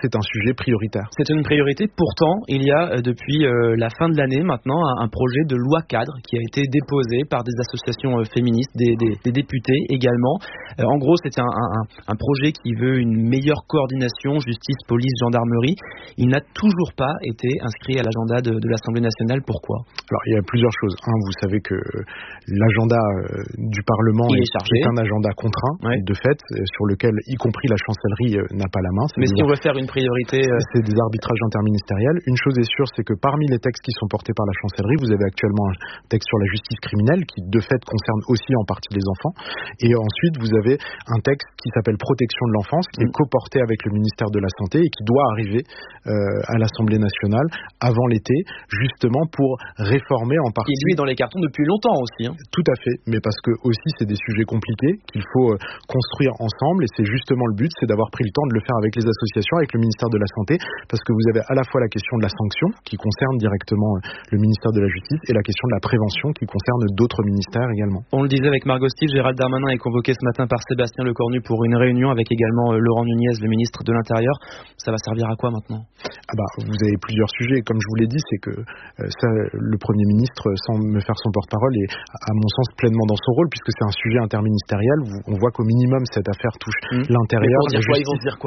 c'est un sujet prioritaire. C'est une priorité. Pourtant, il y a depuis la fin de l'année maintenant un projet de loi cadre qui a été déposé par des associations féministes, des députés également. En gros, c'est un projet qui veut une meilleure coordination justice, police, gendarmerie. Il n'a toujours pas été inscrit à l'agenda de l'Assemblée nationale. Pourquoi ? Alors, il y a plusieurs choses. Vous savez que l'agenda du Parlement est un agenda contraint, de fait, sur lequel, y compris la chancellerie, n'a pas la main. Mais si on veut faire une priorité... C'est des arbitrages interministériels. Une chose est sûre, c'est que parmi les textes qui sont portés par la chancellerie, vous avez actuellement un texte sur la justice criminelle qui, de fait, concerne aussi en partie les enfants. Et ensuite, vous avez un texte qui s'appelle Protection de l'enfance, qui est coporté avec le ministère de la Santé et qui doit arriver à l'Assemblée nationale avant l'été, justement pour réformer en partie... Et lui est dans les cartons depuis longtemps aussi. Tout à fait, mais parce que aussi c'est des sujets compliqués qu'il faut construire ensemble, et c'est justement le but, c'est d'avoir pris le temps de le faire avec les associations, avec le ministère de la Santé, parce que vous avez à la fois la question de la sanction qui concerne directement le ministère de la Justice et la question de la prévention qui concerne d'autres ministères également. On le disait avec Margot Steel, Gérald Darmanin est convoqué ce matin par Sébastien Lecornu pour une réunion avec également Laurent Nunez, le ministre de l'Intérieur. Ça va servir à quoi maintenant ? Vous avez plusieurs sujets. Comme je vous l'ai dit, c'est que le Premier ministre, sans me faire son porte-parole, est à mon sens pleinement dans son rôle, puisque c'est un sujet interministériel. On voit qu'au minimum cette affaire touche l'intérieur. Mais pour dire quoi, ils vont se dire quoi ?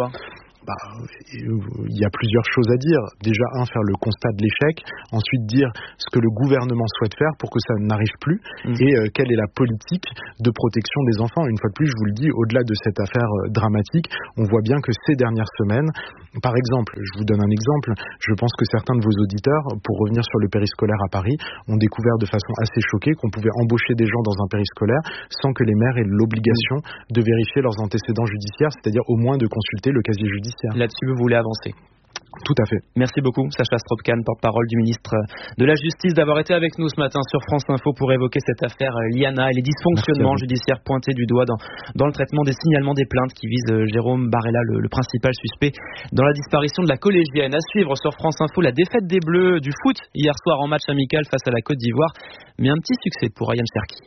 Il y a plusieurs choses à dire. Déjà, faire le constat de l'échec. Ensuite, dire ce que le gouvernement souhaite faire pour que ça n'arrive plus. Et quelle est la politique de protection des enfants. Une fois de plus, je vous le dis, au-delà de cette affaire dramatique, on voit bien que ces dernières semaines, par exemple, je vous donne un exemple, je pense que certains de vos auditeurs, pour revenir sur le périscolaire à Paris, ont découvert de façon assez choquée qu'on pouvait embaucher des gens dans un périscolaire sans que les maires aient l'obligation de vérifier leurs antécédents judiciaires, c'est-à-dire au moins de consulter le casier judiciaire. Là-dessus, vous voulez avancer ? Tout à fait. Merci beaucoup, Sacha Straup-Kahn, porte-parole du ministre de la Justice, d'avoir été avec nous ce matin sur France Info pour évoquer cette affaire Liana et les dysfonctionnements judiciaires pointés du doigt dans le traitement des signalements des plaintes qui visent Jérôme Barella, le principal suspect dans la disparition de la collégienne. À suivre sur France Info, la défaite des Bleus du foot hier soir en match amical face à la Côte d'Ivoire, mais un petit succès pour Ryan Cherki.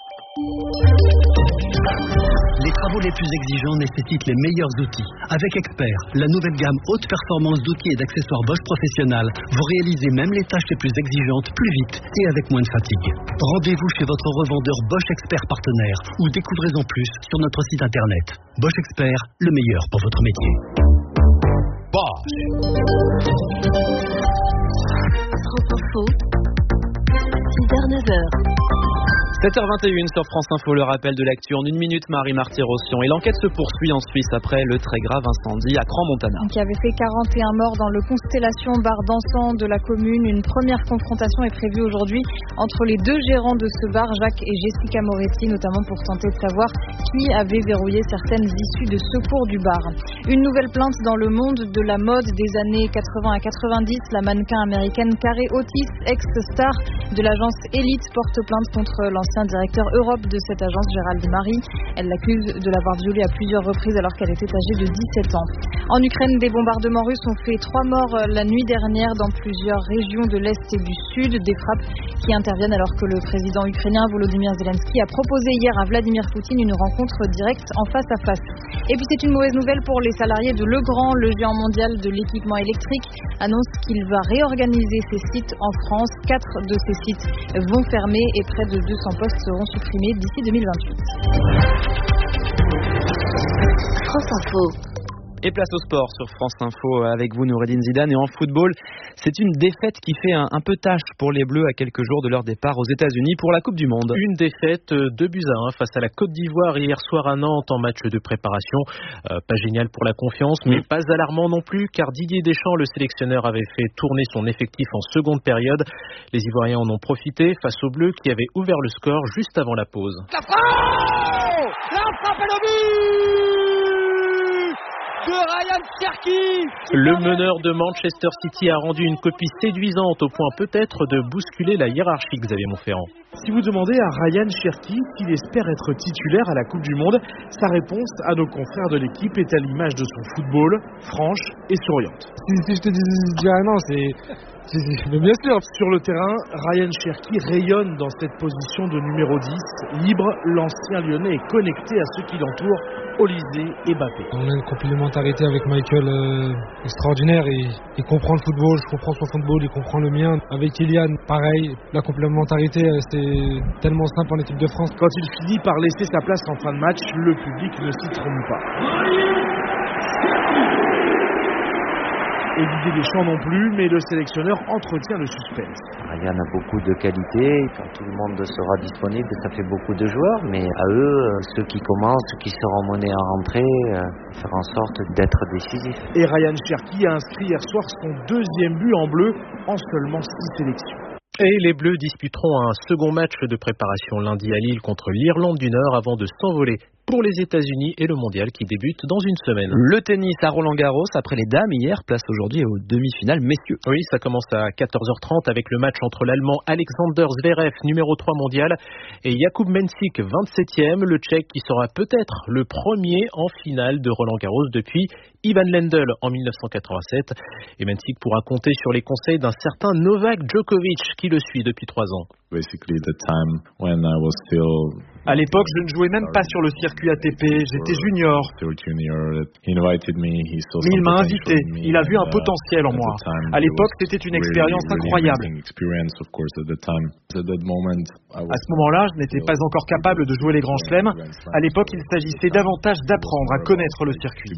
Les travaux les plus exigeants nécessitent les meilleurs outils. Avec Expert, la nouvelle gamme haute performance d'outils et d'accessoires Bosch Professionnel, vous réalisez même les tâches les plus exigeantes plus vite et avec moins de fatigue. Rendez-vous chez votre revendeur Bosch Expert partenaire ou découvrez-en plus sur notre site internet. Bosch Expert, le meilleur pour votre métier. Bosch. France Info, 6h-9h. 7h21 sur France Info, le rappel de l'actu en 1 minute, Marie Marty-Rossion. Et l'enquête se poursuit en Suisse après le très grave incendie à Crans-Montana. Qui avait fait 41 morts dans le Constellation bar d'encens de la commune. Une première confrontation est prévue aujourd'hui entre les deux gérants de ce bar, Jacques et Jessica Moretti, notamment pour tenter de savoir qui avait verrouillé certaines issues de secours du bar. Une nouvelle plainte dans le monde de la mode des années 80 à 90. La mannequin américaine Carrie Otis, ex-star de l'agence Elite, porte plainte contre l'ancien directeur Europe de cette agence, Gérald Marie. Elle l'accuse de l'avoir violée à plusieurs reprises alors qu'elle était âgée de 17 ans. En Ukraine, des bombardements russes ont fait 3 morts la nuit dernière dans plusieurs régions de l'Est et du Sud. Des frappes qui interviennent alors que le président ukrainien Volodymyr Zelensky a proposé hier à Vladimir Poutine une rencontre directe en face à face. Et puis c'est une mauvaise nouvelle pour les salariés de Legrand. Le géant mondial de l'équipement électrique annonce qu'il va réorganiser ses sites en France. 4 de ces sites vont fermer et près de 200 postes seront supprimés d'ici 2028. France Info. Et place au sport sur France Info avec vous, Noureddine Zidane. Et en football, c'est une défaite qui fait un peu tâche pour les Bleus à quelques jours de leur départ aux États-Unis pour la Coupe du Monde. Une défaite 2-1 face à la Côte d'Ivoire hier soir à Nantes en match de préparation. Pas génial pour la confiance, mais pas alarmant non plus, car Didier Deschamps, le sélectionneur, avait fait tourner son effectif en seconde période. Les Ivoiriens en ont profité face aux Bleus qui avaient ouvert le score juste avant la pause. La frappe et le but de Ryan Cherki. Le meneur de Manchester City a rendu une copie séduisante au point peut-être de bousculer la hiérarchie, Xavier Montferrand. Si vous demandez à Ryan Cherki s'il espère être titulaire à la Coupe du Monde, sa réponse à nos confrères de l'équipe est à l'image de son football, franche et souriante. Si je te dirais non, Si, mais bien sûr. Sur le terrain, Ryan Cherki rayonne dans cette position de numéro 10. Libre, l'ancien Lyonnais est connecté à ceux qui l'entourent, Olysée et Mbappé. On a une complémentarité avec Michael extraordinaire. Il comprend le football, je comprends son football, il comprend le mien. Avec Kylian, pareil, la complémentarité, c'est tellement simple en équipe de France. Quand il finit par laisser sa place en fin de match, le public ne s'y trompe pas. Et Didier Deschamps non plus, mais le sélectionneur entretient le suspense. Ryan a beaucoup de qualités, quand tout le monde sera disponible, ça fait beaucoup de joueurs, mais à eux, ceux qui commencent, ceux qui seront menés à rentrer, faire en sorte d'être décisifs. Et Ryan Cherki a inscrit hier soir son deuxième but en bleu en seulement 6 sélections. Et les Bleus disputeront un second match de préparation lundi à Lille contre l'Irlande du Nord avant de s'envoler pour les États-Unis et le mondial qui débute dans une semaine. Le tennis à Roland-Garros après les dames hier, place aujourd'hui aux demi-finales messieurs. Oui, ça commence à 14h30 avec le match entre l'Allemand Alexander Zverev, numéro 3 mondial, et Jakub Mensik, 27e, le Tchèque qui sera peut-être le premier en finale de Roland-Garros depuis Ivan Lendl en 1987. Et Mensik pourra compter sur les conseils d'un certain Novak Djokovic qui le suit depuis 3 ans. À l'époque, je ne jouais même pas sur le circuit ATP, j'étais junior. Mais il m'a invité, il a vu un potentiel en moi. À l'époque, c'était une expérience incroyable. À ce moment-là, je n'étais pas encore capable de jouer les grands chelems. À l'époque, il s'agissait davantage d'apprendre à connaître le circuit.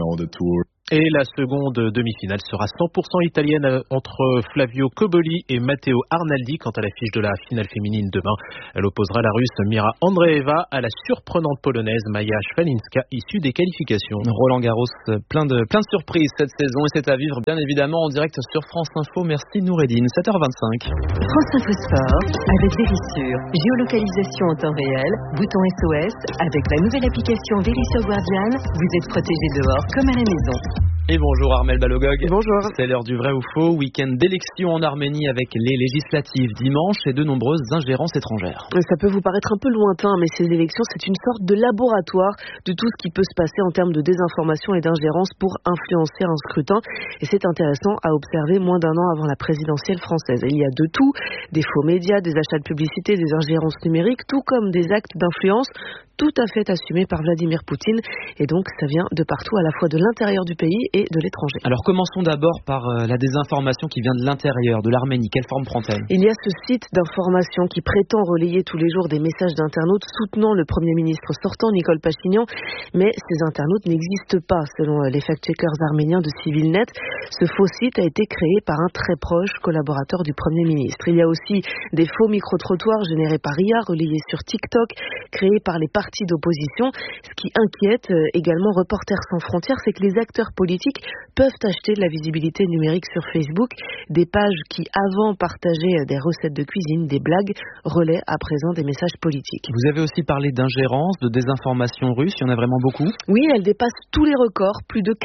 Et la seconde demi-finale sera 100% italienne entre Flavio Cobolli et Matteo Arnaldi. Quant à l'affiche de la finale féminine demain, elle opposera la Russe Mira Andreeva à la surprenante polonaise Maja Szwalinska issue des qualifications. Roland Garros, plein de surprises cette saison et c'est à vivre bien évidemment en direct sur France Info. Merci Noureddine, 7h25. France Info Sport avec Vérissure, géolocalisation en temps réel, bouton SOS, avec la nouvelle application Vérissure Guardian, vous êtes protégé dehors comme à la maison. Et bonjour Armel Balogog. Bonjour. C'est l'heure du vrai ou faux. Week-end d'élection en Arménie avec les législatives dimanche et de nombreuses ingérences étrangères. Ça peut vous paraître un peu lointain, mais ces élections, c'est une sorte de laboratoire de tout ce qui peut se passer en termes de désinformation et d'ingérence pour influencer un scrutin. Et c'est intéressant à observer moins d'un an avant la présidentielle française. Il y a de tout, des faux médias, des achats de publicité, des ingérences numériques, tout comme des actes d'influence tout à fait assumés par Vladimir Poutine. Et donc, ça vient de partout, à la fois de l'intérieur du pays et de l'étranger. Alors, commençons d'abord par la désinformation qui vient de l'intérieur, de l'Arménie. Quelle forme prend-elle ? Il y a ce site d'information qui prétend relayer tous les jours des messages d'internautes soutenant le Premier ministre sortant, Nicole Pachinian. Mais ces internautes n'existent pas, selon les fact-checkers arméniens de Civilnet. Ce faux site a été créé par un très proche collaborateur du Premier ministre. Il y a aussi des faux micro-trottoirs générés par IA, relayés sur TikTok, créés par les partis d'opposition. Ce qui inquiète également Reporters sans frontières, c'est que les acteurs politiques peuvent acheter de la visibilité numérique sur Facebook. Des pages qui avant partageaient des recettes de cuisine, des blagues, relaient à présent des messages politiques. Vous avez aussi parlé d'ingérence, de désinformation russe, il y en a vraiment beaucoup ? Oui, elle dépasse tous les records. Plus de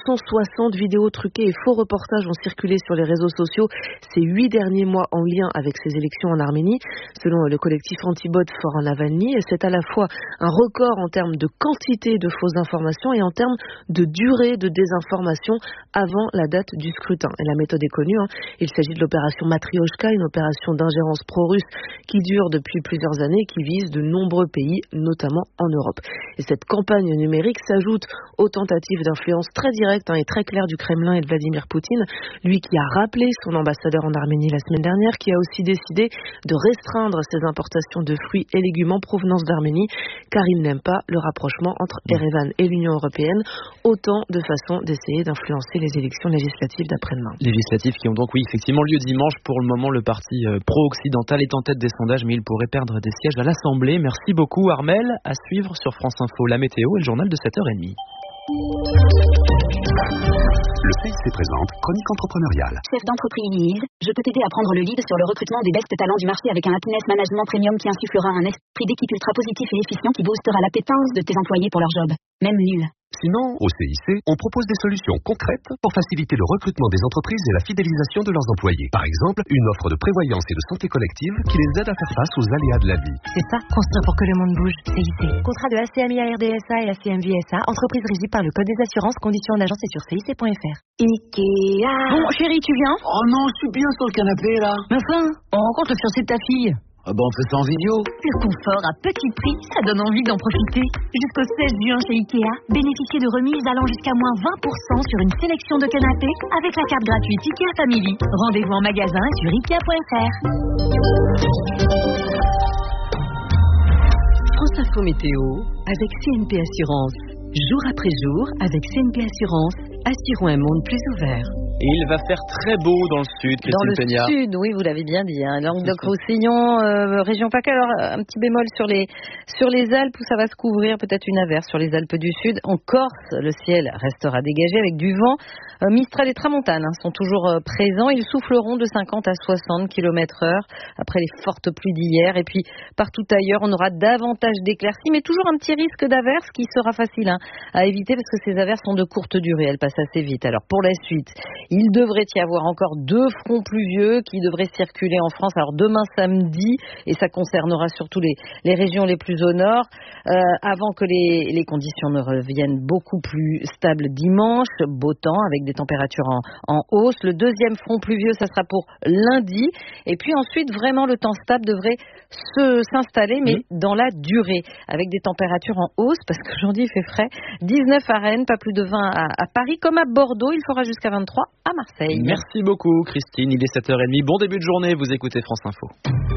460 vidéos truquées et faux reportages ont circulé sur les réseaux sociaux ces 8 derniers mois en lien avec ces élections en Arménie. Selon le collectif Antibot For Navalny, c'est à la fois un record en termes de quantité de fausses informations et en termes de durée de désinformation avant la date du scrutin. Et la méthode est connue, il s'agit de l'opération Matrioshka, une opération d'ingérence pro-russe qui dure depuis plusieurs années et qui vise de nombreux pays, notamment en Europe. Et cette campagne numérique s'ajoute aux tentatives d'influence très directes et très claires du Kremlin et de Vladimir Poutine, lui qui a rappelé son ambassadeur en Arménie la semaine dernière, qui a aussi décidé de restreindre ses importations de fruits et légumes en provenance d'Arménie, car il n'aime pas le rapprochement entre Erevan et l'Union européenne, autant de façons d'essayer d'influencer les élections législatives d'après-demain. Législatives qui ont donc, oui, effectivement lieu dimanche. Pour le moment, le parti pro-occidental est en tête des sondages, mais il pourrait perdre des sièges à l'Assemblée. Merci beaucoup, Armel. À suivre sur France Info, la météo et le journal de 7h30. Le CIC présente Chronique entrepreneuriale. Chef d'entreprise, je peux t'aider à prendre le lead sur le recrutement des best talents du marché avec un happiness management premium qui insufflera un esprit d'équipe ultra positif et efficient qui boostera l'appétence de tes employés pour leur job, même nul. Sinon, au CIC, on propose des solutions concrètes pour faciliter le recrutement des entreprises et la fidélisation de leurs employés. Par exemple, une offre de prévoyance et de santé collective qui les aide à faire face aux aléas de la vie. C'est ça, construire pour que le monde bouge. CIC. Contrat de ACMI-RDSA et ACMVSA, entreprise régie par le Code des assurances, conditions en agence et sur CIC.fr. Ikea. Bon, chérie, tu viens? Oh non, je suis bien sur le canapé, là. Mais enfin, on rencontre le fiancé de ta fille. Ah ben, on fait ça en vidéo. Le confort à petit prix, ça donne envie d'en profiter. Jusqu'au 16 juin chez Ikea, bénéficiez de remises allant jusqu'à moins 20% sur une sélection de canapés avec la carte gratuite Ikea Family. Rendez-vous en magasin et sur Ikea.fr. France Info Météo avec CNP Assurance. Jour après jour, avec CNP Assurance, assurons un monde plus ouvert. Et il va faire très beau dans le sud, Christine Peña. Dans le sud, oui, vous l'avez bien dit. Languedoc-Roussillon, région PACA. Alors, un petit bémol sur les Alpes où ça va se couvrir, peut-être une averse sur les Alpes du Sud. En Corse, le ciel restera dégagé avec du vent. Mistral et Tramontane sont toujours présents. Ils souffleront de 50 à 60 km/h après les fortes pluies d'hier. Et puis, partout ailleurs, on aura davantage d'éclaircies, mais toujours un petit risque d'averse qui sera facile à éviter parce que ces averses sont de courte durée. Elles passent assez vite. Alors, pour la suite, il devrait y avoir encore 2 fronts pluvieux qui devraient circuler en France. Alors, demain samedi, et ça concernera surtout les régions les plus au nord, avant que les conditions ne reviennent beaucoup plus stables dimanche. Beau temps avec des températures en hausse. Le deuxième front pluvieux, ça sera pour lundi. Et puis ensuite, vraiment, le temps stable devrait s'installer, mais dans la durée, avec des températures en hausse, parce qu'aujourd'hui, il fait frais. 19 à Rennes, pas plus de 20 à Paris, comme à Bordeaux. Il fera jusqu'à 23 à Marseille. Merci beaucoup, Christine. Il est 7h30. Bon début de journée. Vous écoutez France Info.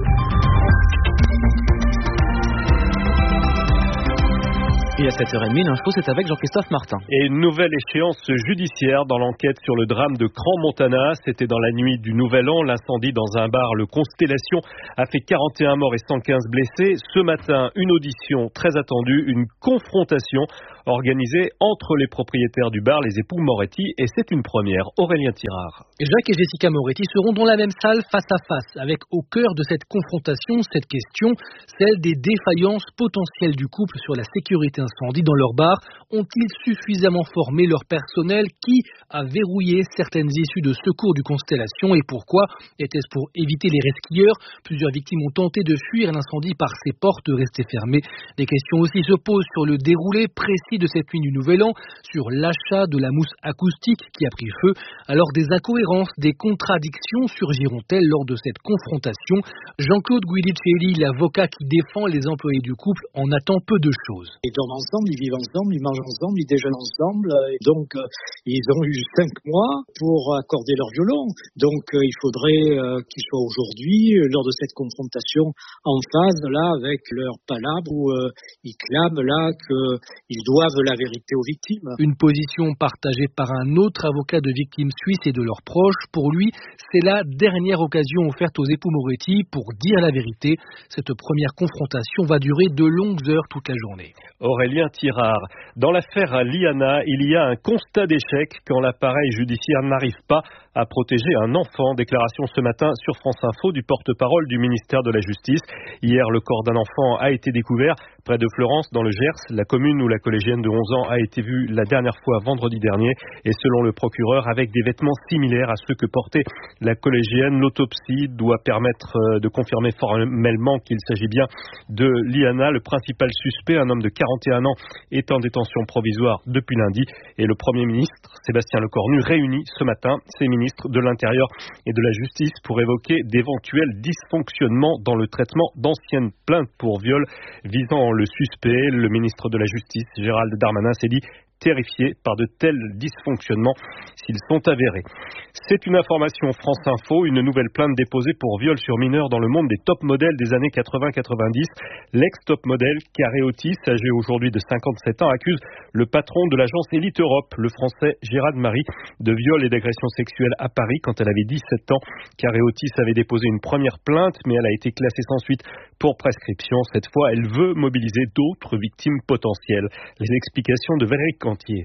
Et à 7h30, l'info, c'est avec Jean-Christophe Martin. Et une nouvelle échéance judiciaire dans l'enquête sur le drame de Crans-Montana. C'était dans la nuit du Nouvel An. L'incendie dans un bar, le Constellation, a fait 41 morts et 115 blessés. Ce matin, une audition très attendue, une confrontation organisée entre les propriétaires du bar, les époux Moretti, et c'est une première. Aurélien Tirard. Jacques et Jessica Moretti seront dans la même salle face à face, avec au cœur de cette confrontation, cette question, celle des défaillances potentielles du couple sur la sécurité incendie dans leur bar. Ont-ils suffisamment formé leur personnel? Qui a verrouillé certaines issues de secours du Constellation et pourquoi? Était-ce pour éviter les resquilleurs? Plusieurs victimes ont tenté de fuir l'incendie par ses portes restées fermées. Des questions aussi se posent sur le déroulé précis de cette nuit du Nouvel An, sur l'achat de la mousse acoustique qui a pris feu. Alors des incohérences, des contradictions surgiront-elles lors de cette confrontation? Jean-Claude Guidicelli, l'avocat qui défend les employés du couple, en attend peu de choses. Ils dorment ensemble, ils vivent ensemble, ils mangent ensemble, ils déjeunent ensemble. Et donc, ils ont eu 5 mois pour accorder leur violon. Donc, il faudrait qu'ils soient aujourd'hui, lors de cette confrontation, en phase là avec leur palabre où ils clament là qu'ils doivent la vérité aux victimes. Une position partagée par un autre avocat de victimes suisses et de leurs proches. Pour lui, c'est la dernière occasion offerte aux époux Moretti pour dire la vérité. Cette première confrontation va durer de longues heures toute la journée. Aurélien Tirard. Dans l'affaire Liana, il y a un constat d'échec quand l'appareil judiciaire n'arrive pas à protéger un enfant. Déclaration ce matin sur France Info du porte-parole du ministère de la Justice. Hier, le corps d'un enfant a été découvert près de Florence, dans le Gers. La commune où la collégienne de 11 ans a été vue la dernière fois vendredi dernier. Et selon le procureur, avec des vêtements similaires à ceux que portait la collégienne, l'autopsie doit permettre de confirmer formellement qu'il s'agit bien de Liana. Le principal suspect, un homme de 41 ans, est en détention provisoire depuis lundi. Et le Premier ministre, Sébastien Lecornu, réunit ce matin ses ministres de l'Intérieur et de la Justice pour évoquer d'éventuels dysfonctionnements dans le traitement d'anciennes plaintes pour viol visant le suspect. Le ministre de la Justice, Gérald Darmanin, s'est dit terrifiés par de tels dysfonctionnements s'ils sont avérés. C'est une information France Info, une nouvelle plainte déposée pour viol sur mineur dans le monde des top modèles des années 80-90. L'ex-top modèle Carré Otis, âgé aujourd'hui de 57 ans, accuse le patron de l'agence Elite Europe, le français Gérard Marie, de viol et d'agression sexuelle à Paris quand elle avait 17 ans. Carré Otis avait déposé une première plainte, mais elle a été classée sans suite pour prescription. Cette fois, elle veut mobiliser d'autres victimes potentielles. Les explications de Valérie Cantier.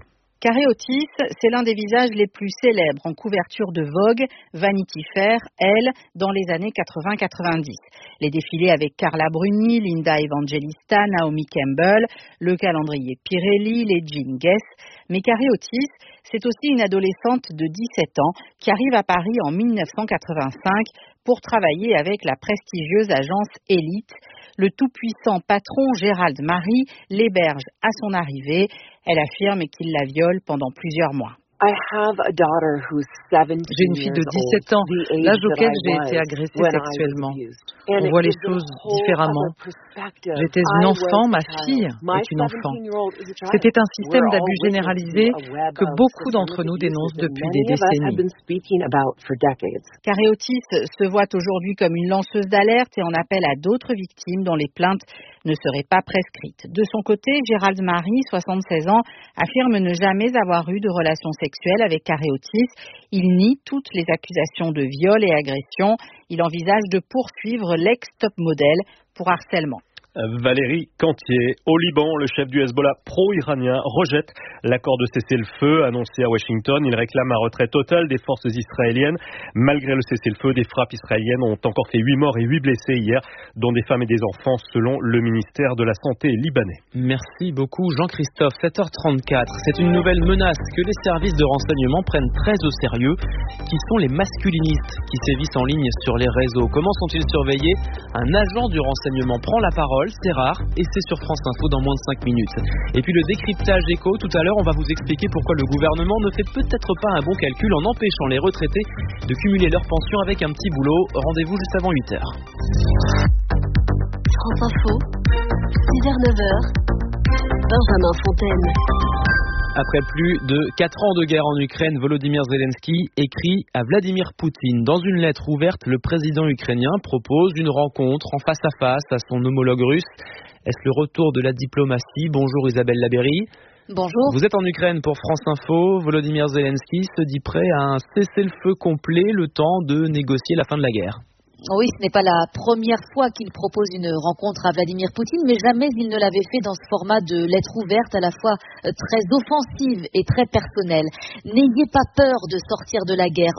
Carré Otis, c'est l'un des visages les plus célèbres en couverture de Vogue, Vanity Fair, Elle, dans les années 80-90. Les défilés avec Carla Bruni, Linda Evangelista, Naomi Campbell, le calendrier Pirelli, les jeans Guess. Mais Carré Otis, c'est aussi une adolescente de 17 ans qui arrive à Paris en 1985 pour travailler avec la prestigieuse agence Elite. Le tout-puissant patron Gérald Marie l'héberge à son arrivée. Elle affirme qu'il la viole pendant plusieurs mois. J'ai une fille de 17 ans, l'âge auquel j'ai été agressée sexuellement. On voit les choses différemment. J'étais une enfant, ma fille est une enfant. C'était un système d'abus généralisé que beaucoup d'entre nous dénoncent depuis des décennies. Carré Otis se voit aujourd'hui comme une lanceuse d'alerte et en appelle à d'autres victimes dont les plaintes ne seraient pas prescrites. De son côté, Gérald Marie, 76 ans, affirme ne jamais avoir eu de relation sexuelle avec Carré Otis. Il nie toutes les accusations de viol et agression. Il envisage de poursuivre l'ex-top modèle pour harcèlement. Valérie Cantier. Au Liban, le chef du Hezbollah pro-iranien rejette l'accord de cessez-le-feu annoncé à Washington. Il réclame un retrait total des forces israéliennes. Malgré le cessez-le-feu, des frappes israéliennes ont encore fait 8 morts et 8 blessés hier, dont des femmes et des enfants, selon le ministère de la Santé libanais. Merci beaucoup Jean-Christophe. 7h34. C'est une nouvelle menace que les services de renseignement prennent très au sérieux, qui sont les masculinistes qui sévissent en ligne sur les réseaux. Comment sont-ils surveillés ? Un agent du renseignement prend la parole. C'est rare et c'est sur France Info dans moins de 5 minutes. Et puis le décryptage éco, tout à l'heure on va vous expliquer pourquoi le gouvernement ne fait peut-être pas un bon calcul en empêchant les retraités de cumuler leur pension avec un petit boulot. Rendez-vous juste avant 8h. France Info, 6h-9h, Benjamin Fontaine. Après plus de 4 ans de guerre en Ukraine, Volodymyr Zelensky écrit à Vladimir Poutine. Dans une lettre ouverte, le président ukrainien propose une rencontre en face à face à son homologue russe. Est-ce le retour de la diplomatie ? Bonjour Isabelle Labéry. Bonjour. Vous êtes en Ukraine pour France Info. Volodymyr Zelensky se dit prêt à un cessez-le-feu complet, le temps de négocier la fin de la guerre. Oui, ce n'est pas la première fois qu'il propose une rencontre à Vladimir Poutine, mais jamais il ne l'avait fait dans ce format de lettre ouverte à la fois très offensive et très personnelle. N'ayez pas peur de sortir de la guerre.